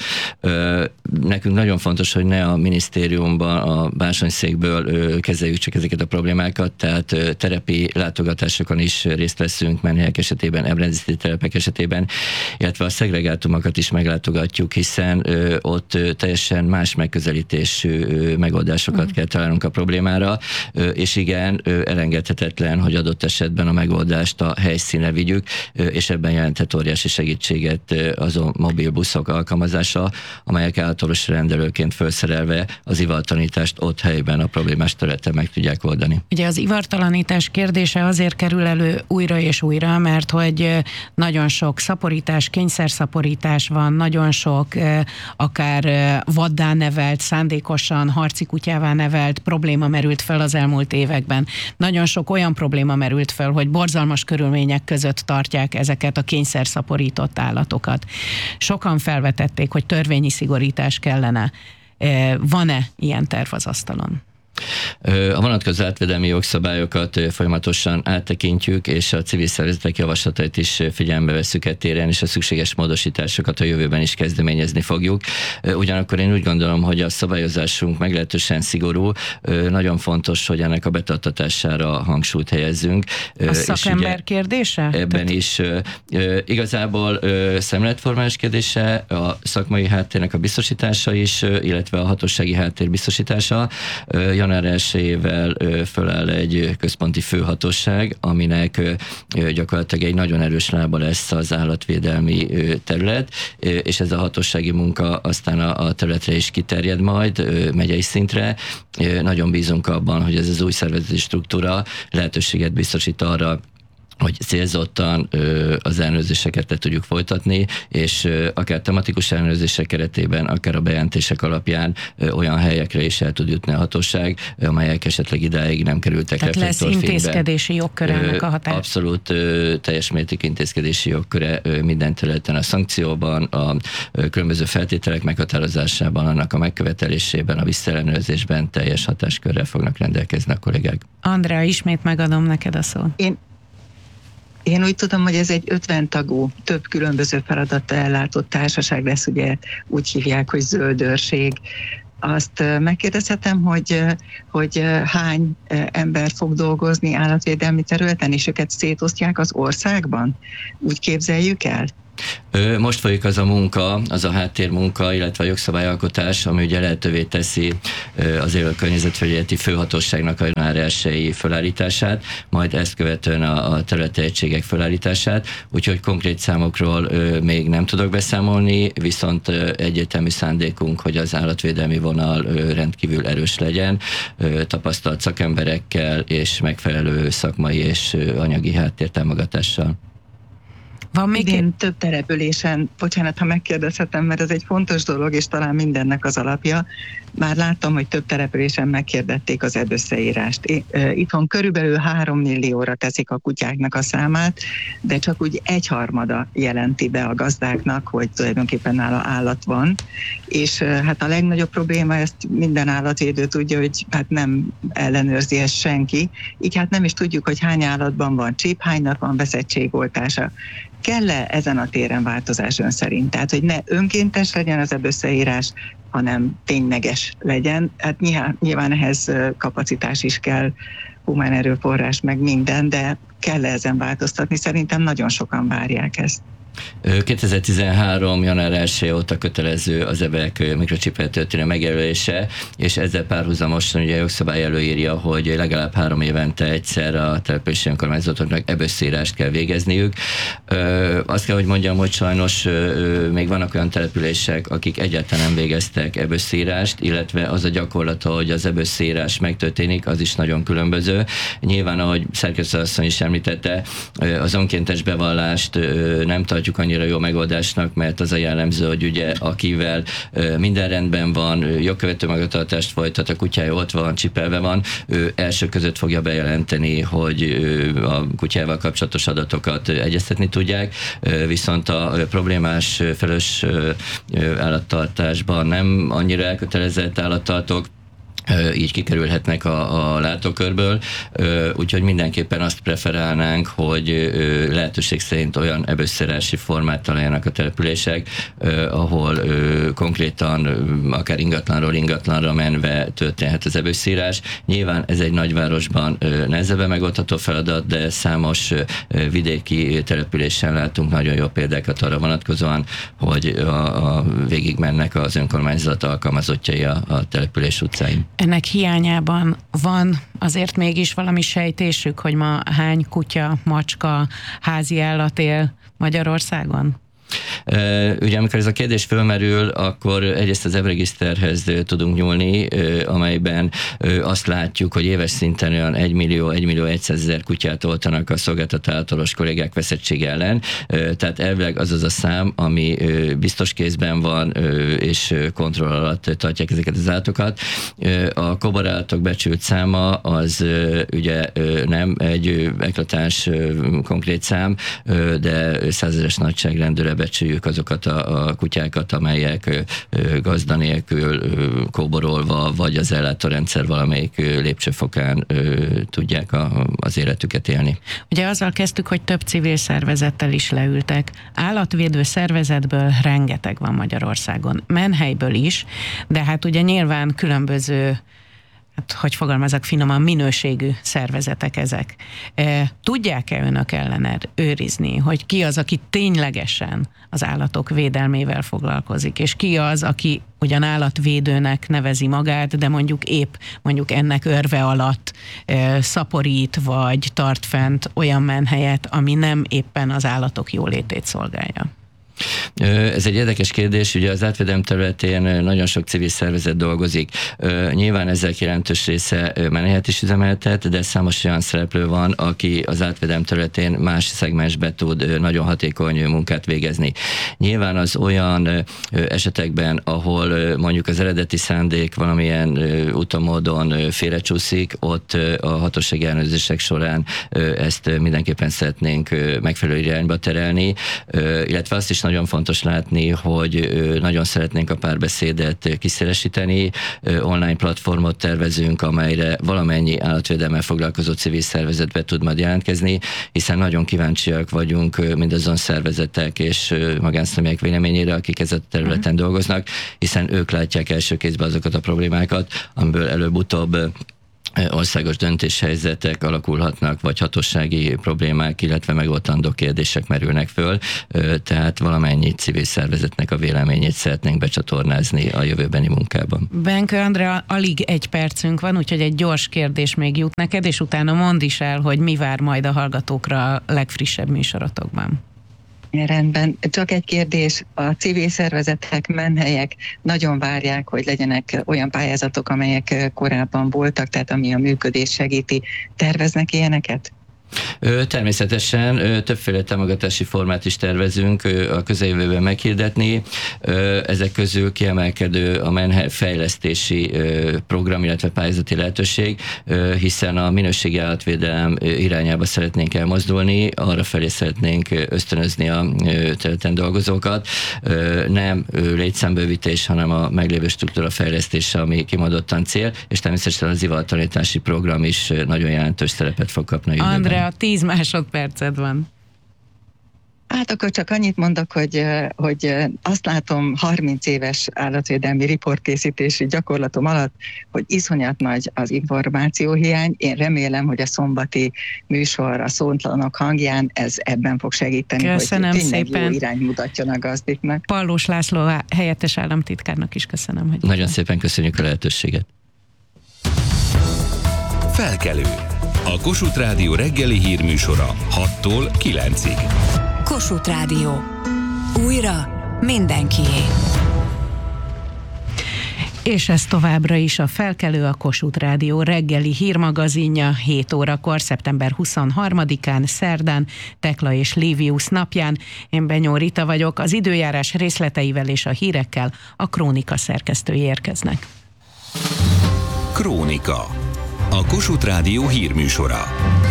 Nekünk nagyon fontos, hogy ne a minisztériumban, a bársonyszékből kezeljük csak ezeket a problémákat, tehát terepi látogatásokon is részt veszünk, menhelyek esetében, ebrendészeti telepek esetében, illetve a szegregátumokat is meglátogatjuk, hiszen ott teljesen más megközelítésű megoldásokat kell találnunk a problémára, és igen, elengedhetetlen, hogy adott esetben a megoldást a helyszínre vigyük, és ebben jelenthet óriási segítséget azon mobil buszok alkalmazása, amelyek általános rendelőként felszerelve az ivartalanítást ott helyben a problémás területen meg tudják oldani. Ugye az ivartalanítás kérdése azért kerül elő újra és újra, mert hogy nagyon sok szaporítás, kényszerszaporítás van, nagyon sok akár vaddá nevelt, szándékosan harci kutyává nevelt probléma merült fel az elmúlt években. Nagyon sok olyan probléma merült fel, hogy borzalmas körülmények között tartják ezeket a kényszerszaporított állatokat. Sokan felvetették, hogy törvényi szigorítás kellene. Van-e ilyen terv az asztalon? A vonatkozó állatvédelmi jogszabályokat folyamatosan áttekintjük, és a civil szervezetek javaslatait is figyelembe vesszük ettéren, és a szükséges módosításokat a jövőben is kezdeményezni fogjuk. Ugyanakkor én úgy gondolom, hogy a szabályozásunk meglehetősen szigorú. Nagyon fontos, hogy ennek a betartatására hangsúlyt helyezzünk. A szakember kérdése? Ebben is igazából szemléletformálás kérdése, a szakmai háttérnek a biztosítása is, illetve a hatósági háttér biztosítása. Január 1-ével föláll egy központi főhatóság, aminek gyakorlatilag egy nagyon erős lába lesz az állatvédelmi terület, és ez a hatósági munka aztán a területre is kiterjed majd, megyei szintre. Nagyon bízunk abban, hogy ez az új szervezeti struktúra lehetőséget biztosít arra, hogy célzottan az ellenőrzéseket le tudjuk folytatni, és akár tematikus ellenőrzések keretében, akár a bejelentések alapján olyan helyekre is el tud jutni a hatóság, amelyek esetleg idáig nem kerültek reflektorfénybe. Lesz intézkedési jogköre ennek a határ? Abszolút teljes mértékű intézkedési jogköre minden területen, a szankcióban, a különböző feltételek meghatározásában, annak a megkövetelésében, a visszaellenőrzésben teljes hatáskörrel fognak rendelkezni a kollégák. Andrea, ismét megadom neked a szót. Én úgy tudom, hogy ez egy 50 tagú, több különböző feladattal ellátott társaság lesz, ugye úgy hívják, hogy zöldőrség. Azt megkérdezhetem, hogy hány ember fog dolgozni állatvédelmi területen, és őket szétosztják az országban? Úgy képzeljük el? Most folyik az a munka, az a háttérmunka, illetve a jogszabályalkotás, ami ugye lehetővé teszi az élőkörnyezetfelügyeleti főhatóságnak a január 1-i felállítását, majd ezt követően a területi egységek felállítását, úgyhogy konkrét számokról még nem tudok beszámolni, viszont egyértelmű szándékunk, hogy az állatvédelmi vonal rendkívül erős legyen, tapasztalt szakemberekkel és megfelelő szakmai és anyagi háttértámogatással. Van még idén több településen, bocsánat, ha megkérdezhetem, mert ez egy fontos dolog, és talán mindennek az alapja. Már láttam, hogy több településen meghirdették az összeírást. Itthon körülbelül 3 millióra teszik a kutyáknak a számát, de csak úgy 1/3 jelenti be a gazdáknak, hogy tulajdonképpen nála állat van. És hát a legnagyobb probléma, ezt minden állatvédő tudja, hogy hát nem ellenőrzi ezt senki. Így hát nem is tudjuk, hogy hány állatban van csíp, hánynak van veszettségoltása. Kell-e ezen a téren változás ön szerint? Tehát, hogy ne önkéntes legyen az összeírás, hanem tényleges legyen. Hát nyilván ehhez kapacitás is kell, humán erőforrás, meg minden, de kell ezen változtatni? Szerintem nagyon sokan várják ezt. 2013. január 1 óta kötelező az ebek mikrocsipel történő megjelölése, és ezzel párhuzamosan ugye a jogszabály előírja, hogy legalább 3 évente egyszer a települési önkormányzatoknak ebösszírást kell végezniük. Azt kell, hogy mondjam, hogy sajnos még vannak olyan települések, akik egyáltalán nem végeztek ebösszírást, illetve az a gyakorlata, hogy az ebösszírás megtörténik, az is nagyon különböző. Nyilván, ahogy szerkesztő asszony is említette, az önkéntes bevallást nem tartjuk annyira jó megoldásnak, mert az a jellemző, hogy ugye akivel minden rendben van, jogkövető magatartást folytat, a kutyája ott van, csipelve van, ő első között fogja bejelenteni, hogy a kutyával kapcsolatos adatokat egyeztetni tudják, viszont a problémás felelős állattartásban nem annyira elkötelezett állattartók így kikerülhetnek a látókörből, úgyhogy mindenképpen azt preferálnánk, hogy lehetőség szerint olyan ebösszírási formát találjanak a települések, ahol konkrétan akár ingatlanról ingatlanra menve történhet az ebösszírás. Nyilván ez egy nagyvárosban nehezebben megoldható feladat, de számos vidéki településen látunk nagyon jó példákat arra vonatkozóan, hogy végig mennek az önkormányzat alkalmazottjai a település utcáin. Ennek hiányában van azért mégis valami sejtésük, hogy ma hány kutya, macska, házi állat él Magyarországon? Ugye amikor ez a kérdés fölmerül, akkor egyrészt az EBRegiszterhez tudunk nyúlni, amelyben azt látjuk, hogy éves szinten olyan 1 millió 100 000 kutyát oltanak a szolgáltatátoros kollégák veszettség ellen. Tehát elvileg az a szám, ami biztos kézben van, és kontroll alatt tartják ezeket az állatokat. A koborállatok becsült száma az ugye nem egy eklatáns konkrét szám, de 100 000-es nagyságrendűre becsüljük azokat a kutyákat, amelyek gazda nélkül kóborolva, vagy az ellátórendszer valamelyik lépcsőfokán tudják az életüket élni. Ugye azzal kezdtük, hogy több civil szervezettel is leültek. Állatvédő szervezetből rengeteg van Magyarországon. Menhelyből is, de hát ugye nyilván különböző hát hogy fogalmazok finoman, minőségű szervezetek ezek. Tudják-e önök ellen őrizni, hogy ki az, aki ténylegesen az állatok védelmével foglalkozik, és ki az, aki ugyan állatvédőnek nevezi magát, de mondjuk ennek örve alatt szaporít, vagy tart fent olyan menhelyet, ami nem éppen az állatok jólétét szolgálja? Ez egy érdekes kérdés, ugye az átvédelem területén nagyon sok civil szervezet dolgozik. Nyilván ezek jelentős része menhelyet is üzemeltet, de számos olyan szereplő van, aki az átvédelem területén más szegmensbe tud nagyon hatékony munkát végezni. Nyilván az olyan esetekben, ahol mondjuk az eredeti szándék valamilyen úton, módon félrecsúszik, ott a hatósági ellenőrzések során ezt mindenképpen szeretnénk megfelelő irányba terelni, illetve azt is nagyon fontos látni, hogy nagyon szeretnénk a párbeszédet kiszélesíteni. Online platformot tervezünk, amelyre valamennyi állatvédelemmel foglalkozó civil szervezet be tud majd jelentkezni, hiszen nagyon kíváncsiak vagyunk mindazon szervezetek és magánszemélyek véleményére, akik ezen a területen dolgoznak, hiszen ők látják első kézben azokat a problémákat, amiből előbb-utóbb országos döntéshelyzetek alakulhatnak, vagy hatósági problémák, illetve megoldandó kérdések merülnek föl, tehát valamennyi civil szervezetnek a véleményét szeretnénk becsatornázni a jövőbeni munkában. Benkő Andrea, alig egy percünk van, úgyhogy egy gyors kérdés még jut neked, és utána mondd is el, hogy mi vár majd a hallgatókra a legfrissebb műsorotokban. Rendben. Csak egy kérdés, a civil szervezetek, menhelyek nagyon várják, hogy legyenek olyan pályázatok, amelyek korábban voltak, tehát ami a működés segíti. Terveznek ilyeneket? Természetesen többféle támogatási formát is tervezünk a közeljövőben meghirdetni. Ezek közül kiemelkedő a menhely fejlesztési program, illetve pályázati lehetőség, hiszen a minőségi állatvédelem irányába szeretnénk elmozdulni, arra felé szeretnénk ösztönözni a területen dolgozókat. Nem létszámbővítés, hanem a meglévő struktúra fejlesztése, ami kimondottan cél, és természetesen az ivaltanítási program is nagyon jelentős szerepet fog kapni a jövőben. Andrea, 10 másodperced van. Hát akkor csak annyit mondok, hogy azt látom 30 éves állatvédelmi riportkészítési gyakorlatom alatt, hogy iszonyat nagy az információhiány. Én remélem, hogy a szombati műsor a Szóntlanok hangján ez ebben fog segíteni, köszönöm hogy tényleg szépen. Jó irány mutatjon a gazdiknak. Pallós László helyettes államtitkárnak is köszönöm. Hogy nagyon szépen köszönjük a lehetőséget. Felkelő. A Kossuth Rádió reggeli hírműsora 6-tól 9-ig. Kossuth Rádió. Újra mindenkié. És ez továbbra is a Felkelő, a Kossuth Rádió reggeli hírmagazinja 7 órakor, szeptember 23-án, szerdán, Tekla és Livius napján. Én Benyó Rita vagyok, az időjárás részleteivel és a hírekkel a Krónika szerkesztői érkeznek. Krónika. A Kossuth Rádió hírműsora.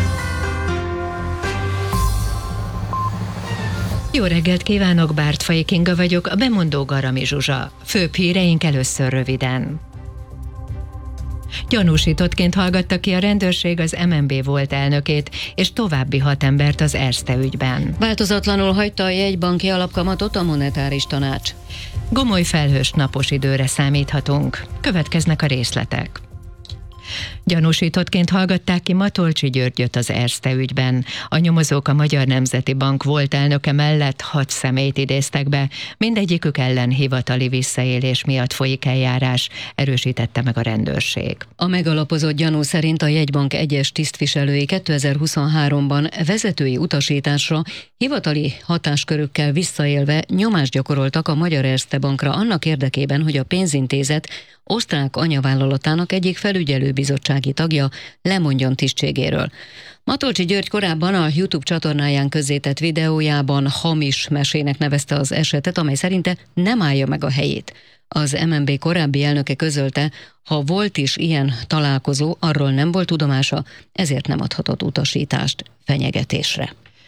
Jó reggelt kívánok, Bártfai Kinga vagyok, a bemondó Garami Zsuzsa. Főbb híreink először röviden. Gyanúsítottként hallgatta ki a rendőrség az MNB volt elnökét, és további 6 embert az Erste ügyben. Változatlanul hagyta a jegybanki alapkamatot a monetáris tanács. Gomoly felhős napos időre számíthatunk. Következnek a részletek. Gyanúsítottként hallgatták ki Matolcsy Györgyöt az Erste ügyben. A nyomozók a Magyar Nemzeti Bank volt elnöke mellett 6 személyt idéztek be, mindegyikük ellen hivatali visszaélés miatt folyik eljárás, erősítette meg a rendőrség. A megalapozott gyanú szerint a jegybank egyes tisztviselői 2023-ban vezetői utasításra hivatali hatáskörükkel visszaélve nyomást gyakoroltak a Magyar Erste Bankra annak érdekében, hogy a pénzintézet osztrák anyavállalatának egyik felügyelőbizottsági tagja lemondjon tisztségéről. Matolcsy György korábban a YouTube csatornáján közzétett videójában hamis mesének nevezte az esetet, amely szerinte nem állja meg a helyét. Az MNB korábbi elnöke közölte, ha volt is ilyen találkozó, arról nem volt tudomása, ezért nem adhatott utasítást fenyegetésre.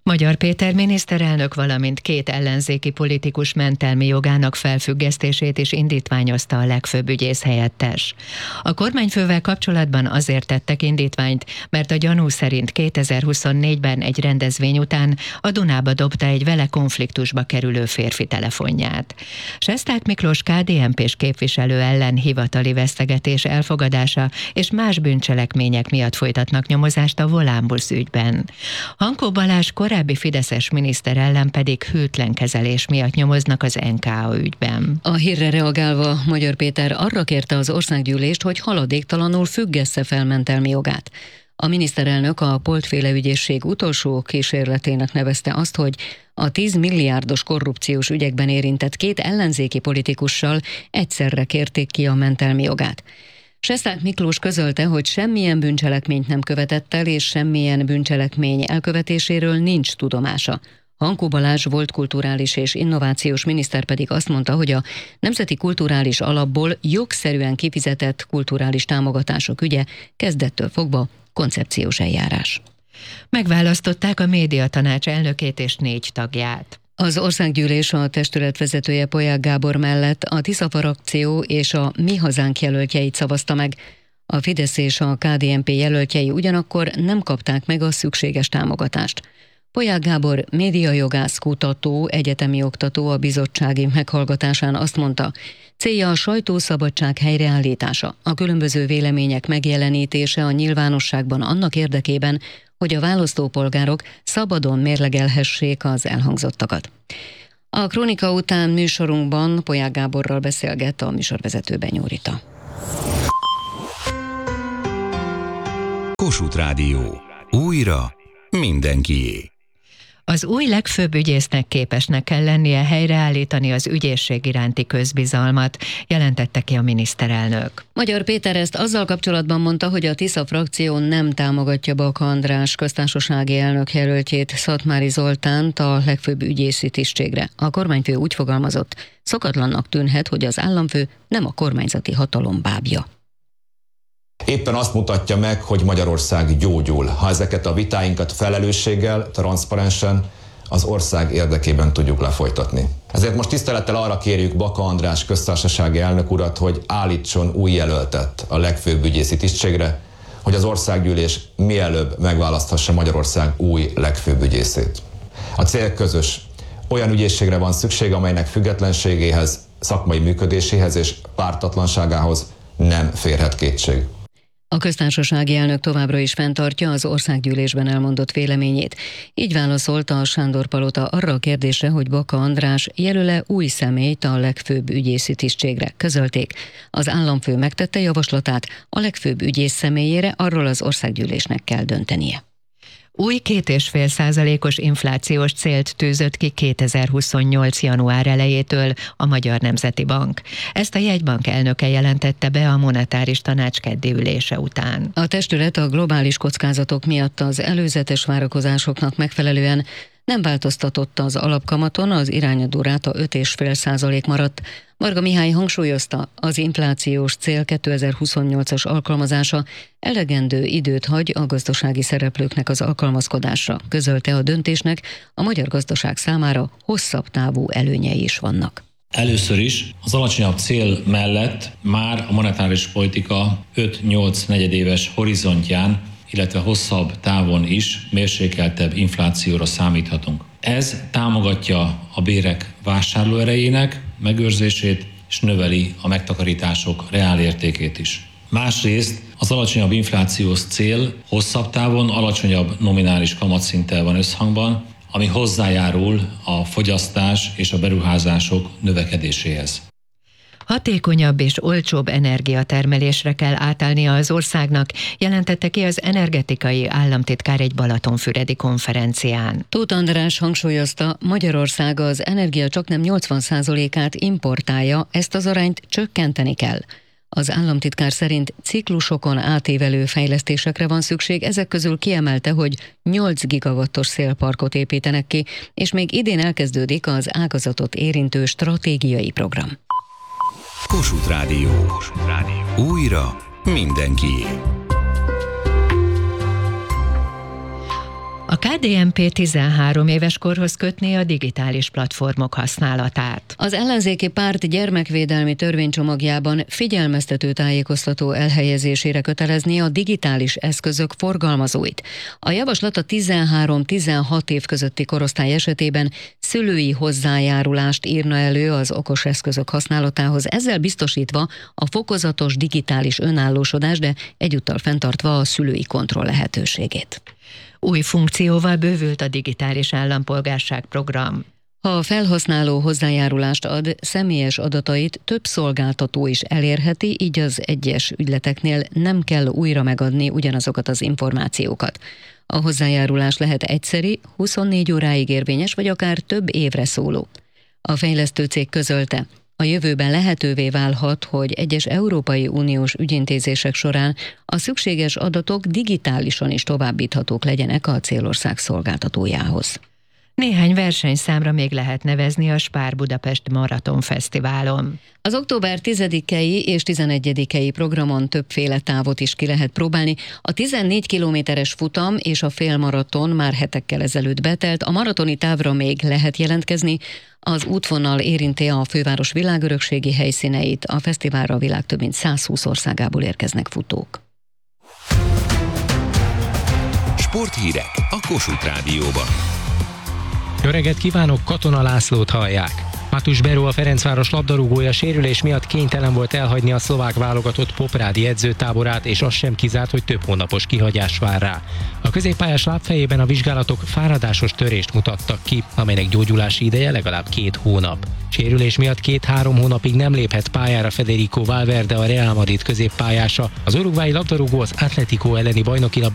Magyar Péter miniszterelnök, valamint 2 ellenzéki politikus mentelmi jogának felfüggesztését is indítványozta a legfőbb ügyész helyettes. A kormányfővel kapcsolatban azért tettek indítványt, mert a gyanú szerint 2024-ben egy rendezvény után a Dunába dobta egy vele konfliktusba kerülő férfi telefonját. Sesták Miklós KDNP-s képviselő ellen hivatali vesztegetés elfogadása és más bűncselekmények miatt folytatnak nyomozást a Volánbusz ügyben. Hankó Balázs korábbi fideszes miniszter ellen pedig hűtlen kezelés miatt nyomoznak az NKA ügyben. A hírre reagálva Magyar Péter arra kérte az országgyűlést, hogy haladéktalanul függesse fel mentelmi jogát. A miniszterelnök a Polt-féle ügyészség utolsó kísérletének nevezte azt, hogy a 10 milliárdos korrupciós ügyekben érintett 2 ellenzéki politikussal egyszerre kérték ki a mentelmi jogát. Sesták Miklós közölte, hogy semmilyen bűncselekményt nem követett el, és semmilyen bűncselekmény elkövetéséről nincs tudomása. Hankó Balázs volt kulturális és innovációs miniszter pedig azt mondta, hogy a Nemzeti Kulturális Alapból jogszerűen kifizetett kulturális támogatások ügye kezdettől fogva koncepciós eljárás. Megválasztották a médiatanács elnökét és 4 tagját. Az országgyűlés a testület vezetője Polyák Gábor mellett a Tisza frakció és a Mi Hazánk jelöltjeit szavazta meg. A Fidesz és a KDNP jelöltjei ugyanakkor nem kapták meg a szükséges támogatást. Polyák Gábor médiajogász, kutató, egyetemi oktató a bizottsági meghallgatásán azt mondta, célja a sajtószabadság helyreállítása, a különböző vélemények megjelenítése a nyilvánosságban annak érdekében, hogy a választópolgárok szabadon mérlegelhessék az elhangzottakat. A Krónika után műsorunkban Polyák Gáborral beszélget a műsorvezető Benyó Rita. Kossuth Rádió. Újra mindenkié. Az új legfőbb ügyésznek képesnek kell lennie helyreállítani az ügyészség iránti közbizalmat, jelentette ki a miniszterelnök. Magyar Péter ezt azzal kapcsolatban mondta, hogy a Tisza frakció nem támogatja Baka András köztársasági elnök jelöltjét, Szatmári Zoltánt a legfőbb ügyészi tisztségre. A kormányfő úgy fogalmazott, szokatlannak tűnhet, hogy az államfő nem a kormányzati hatalom bábja. Éppen azt mutatja meg, hogy Magyarország gyógyul, ha ezeket a vitáinkat felelősséggel, transzparensen, az ország érdekében tudjuk lefolytatni. Ezért most tisztelettel arra kérjük Baka András köztársasági elnök urat, hogy állítson új jelöltet a legfőbb ügyészi tisztségre, hogy az országgyűlés mielőbb megválaszthassa Magyarország új legfőbb ügyészét. A cél közös. Olyan ügyészségre van szükség, amelynek függetlenségéhez, szakmai működéséhez és pártatlanságához nem férhet kétség. A köztársasági elnök továbbra is fenntartja az országgyűlésben elmondott véleményét. Így válaszolt a Sándor Palota arra a kérdésre, hogy Baka András jelöle új személyt a legfőbb ügyészi tisztségre. Közölték. Az államfő megtette javaslatát, a legfőbb ügyész személyére arról az országgyűlésnek kell döntenie. Új 2,5%-os inflációs célt tűzött ki 2028. január elejétől a Magyar Nemzeti Bank. Ezt a jegybank elnöke jelentette be a monetáris tanács keddi ülése után. A testület a globális kockázatok miatt az előzetes várakozásoknak megfelelően nem változtatott az alapkamaton, az irányadó ráta 5,5% maradt. Marga Mihály hangsúlyozta, az inflációs cél 2028-as alkalmazása elegendő időt hagy a gazdasági szereplőknek az alkalmazkodásra. Közölte, a döntésnek a magyar gazdaság számára hosszabb távú előnyei is vannak. Először is az alacsonyabb cél mellett már a monetáris politika 5-8 negyedéves horizontján, illetve hosszabb távon is mérsékeltebb inflációra számíthatunk. Ez támogatja a bérek vásárlóerejének megőrzését és növeli a megtakarítások reálértékét is. Másrészt az alacsonyabb inflációs cél hosszabb távon alacsonyabb nominális kamatszinttel van összhangban, ami hozzájárul a fogyasztás és a beruházások növekedéséhez. Hatékonyabb és olcsóbb energiatermelésre kell átállnia az országnak, jelentette ki az energetikai államtitkár egy balatonfüredi konferencián. Tóth András hangsúlyozta, Magyarország az energia csaknem 80%-át importálja, ezt az arányt csökkenteni kell. Az államtitkár szerint ciklusokon átívelő fejlesztésekre van szükség, ezek közül kiemelte, hogy 8 gigawattos szélparkot építenek ki, és még idén elkezdődik az ágazatot érintő stratégiai program. Kossuth Rádió. Újra mindenkié. A KDNP 13 éves korhoz kötné a digitális platformok használatát. Az ellenzéki párt gyermekvédelmi törvénycsomagjában figyelmeztető tájékoztató elhelyezésére kötelezné a digitális eszközök forgalmazóit. A javaslat a 13-16 év közötti korosztály esetében szülői hozzájárulást írna elő az okos eszközök használatához, ezzel biztosítva a fokozatos digitális önállósodás, de egyúttal fenntartva a szülői kontroll lehetőségét. Új funkcióval bővült a digitális állampolgárság program. Ha a felhasználó hozzájárulást ad, személyes adatait több szolgáltató is elérheti, így az egyes ügyleteknél nem kell újra megadni ugyanazokat az információkat. A hozzájárulás lehet egyszeri, 24 óráig érvényes, vagy akár több évre szóló. A fejlesztő cég közölte, a jövőben lehetővé válhat, hogy egyes Európai Uniós ügyintézések során a szükséges adatok digitálisan is továbbíthatók legyenek a célország szolgáltatójához. Néhány versenyszámra még lehet nevezni a Spár Budapest Maraton Fesztiválon. Az október 10-i és 11-i programon többféle távot is ki lehet próbálni. A 14 kilométeres futam és a félmaraton már hetekkel ezelőtt betelt, a maratoni távra még lehet jelentkezni. Az útvonal érinti a főváros világörökségi helyszíneit, a fesztiválra a világ több mint 120 országából érkeznek futók. Sporthírek a Kossuth Rádióban. Jó reggelt kívánok, Katona Lászlót hallják. Matus Beró, a Ferencváros labdarúgója sérülés miatt kénytelen volt elhagyni a szlovák válogatott poprádi edzőtáborát, és az sem kizárt, hogy több hónapos kihagyás vár rá. A középpályás lábfejében a vizsgálatok fáradásos törést mutattak ki, amelynek gyógyulási ideje legalább 2 hónap. Sérülés miatt 2-3 hónapig nem léphet pályára Federico Valverde, a Real Madrid középpályása. Az uruguayi labdarúgó az Atlético elleni bajnoki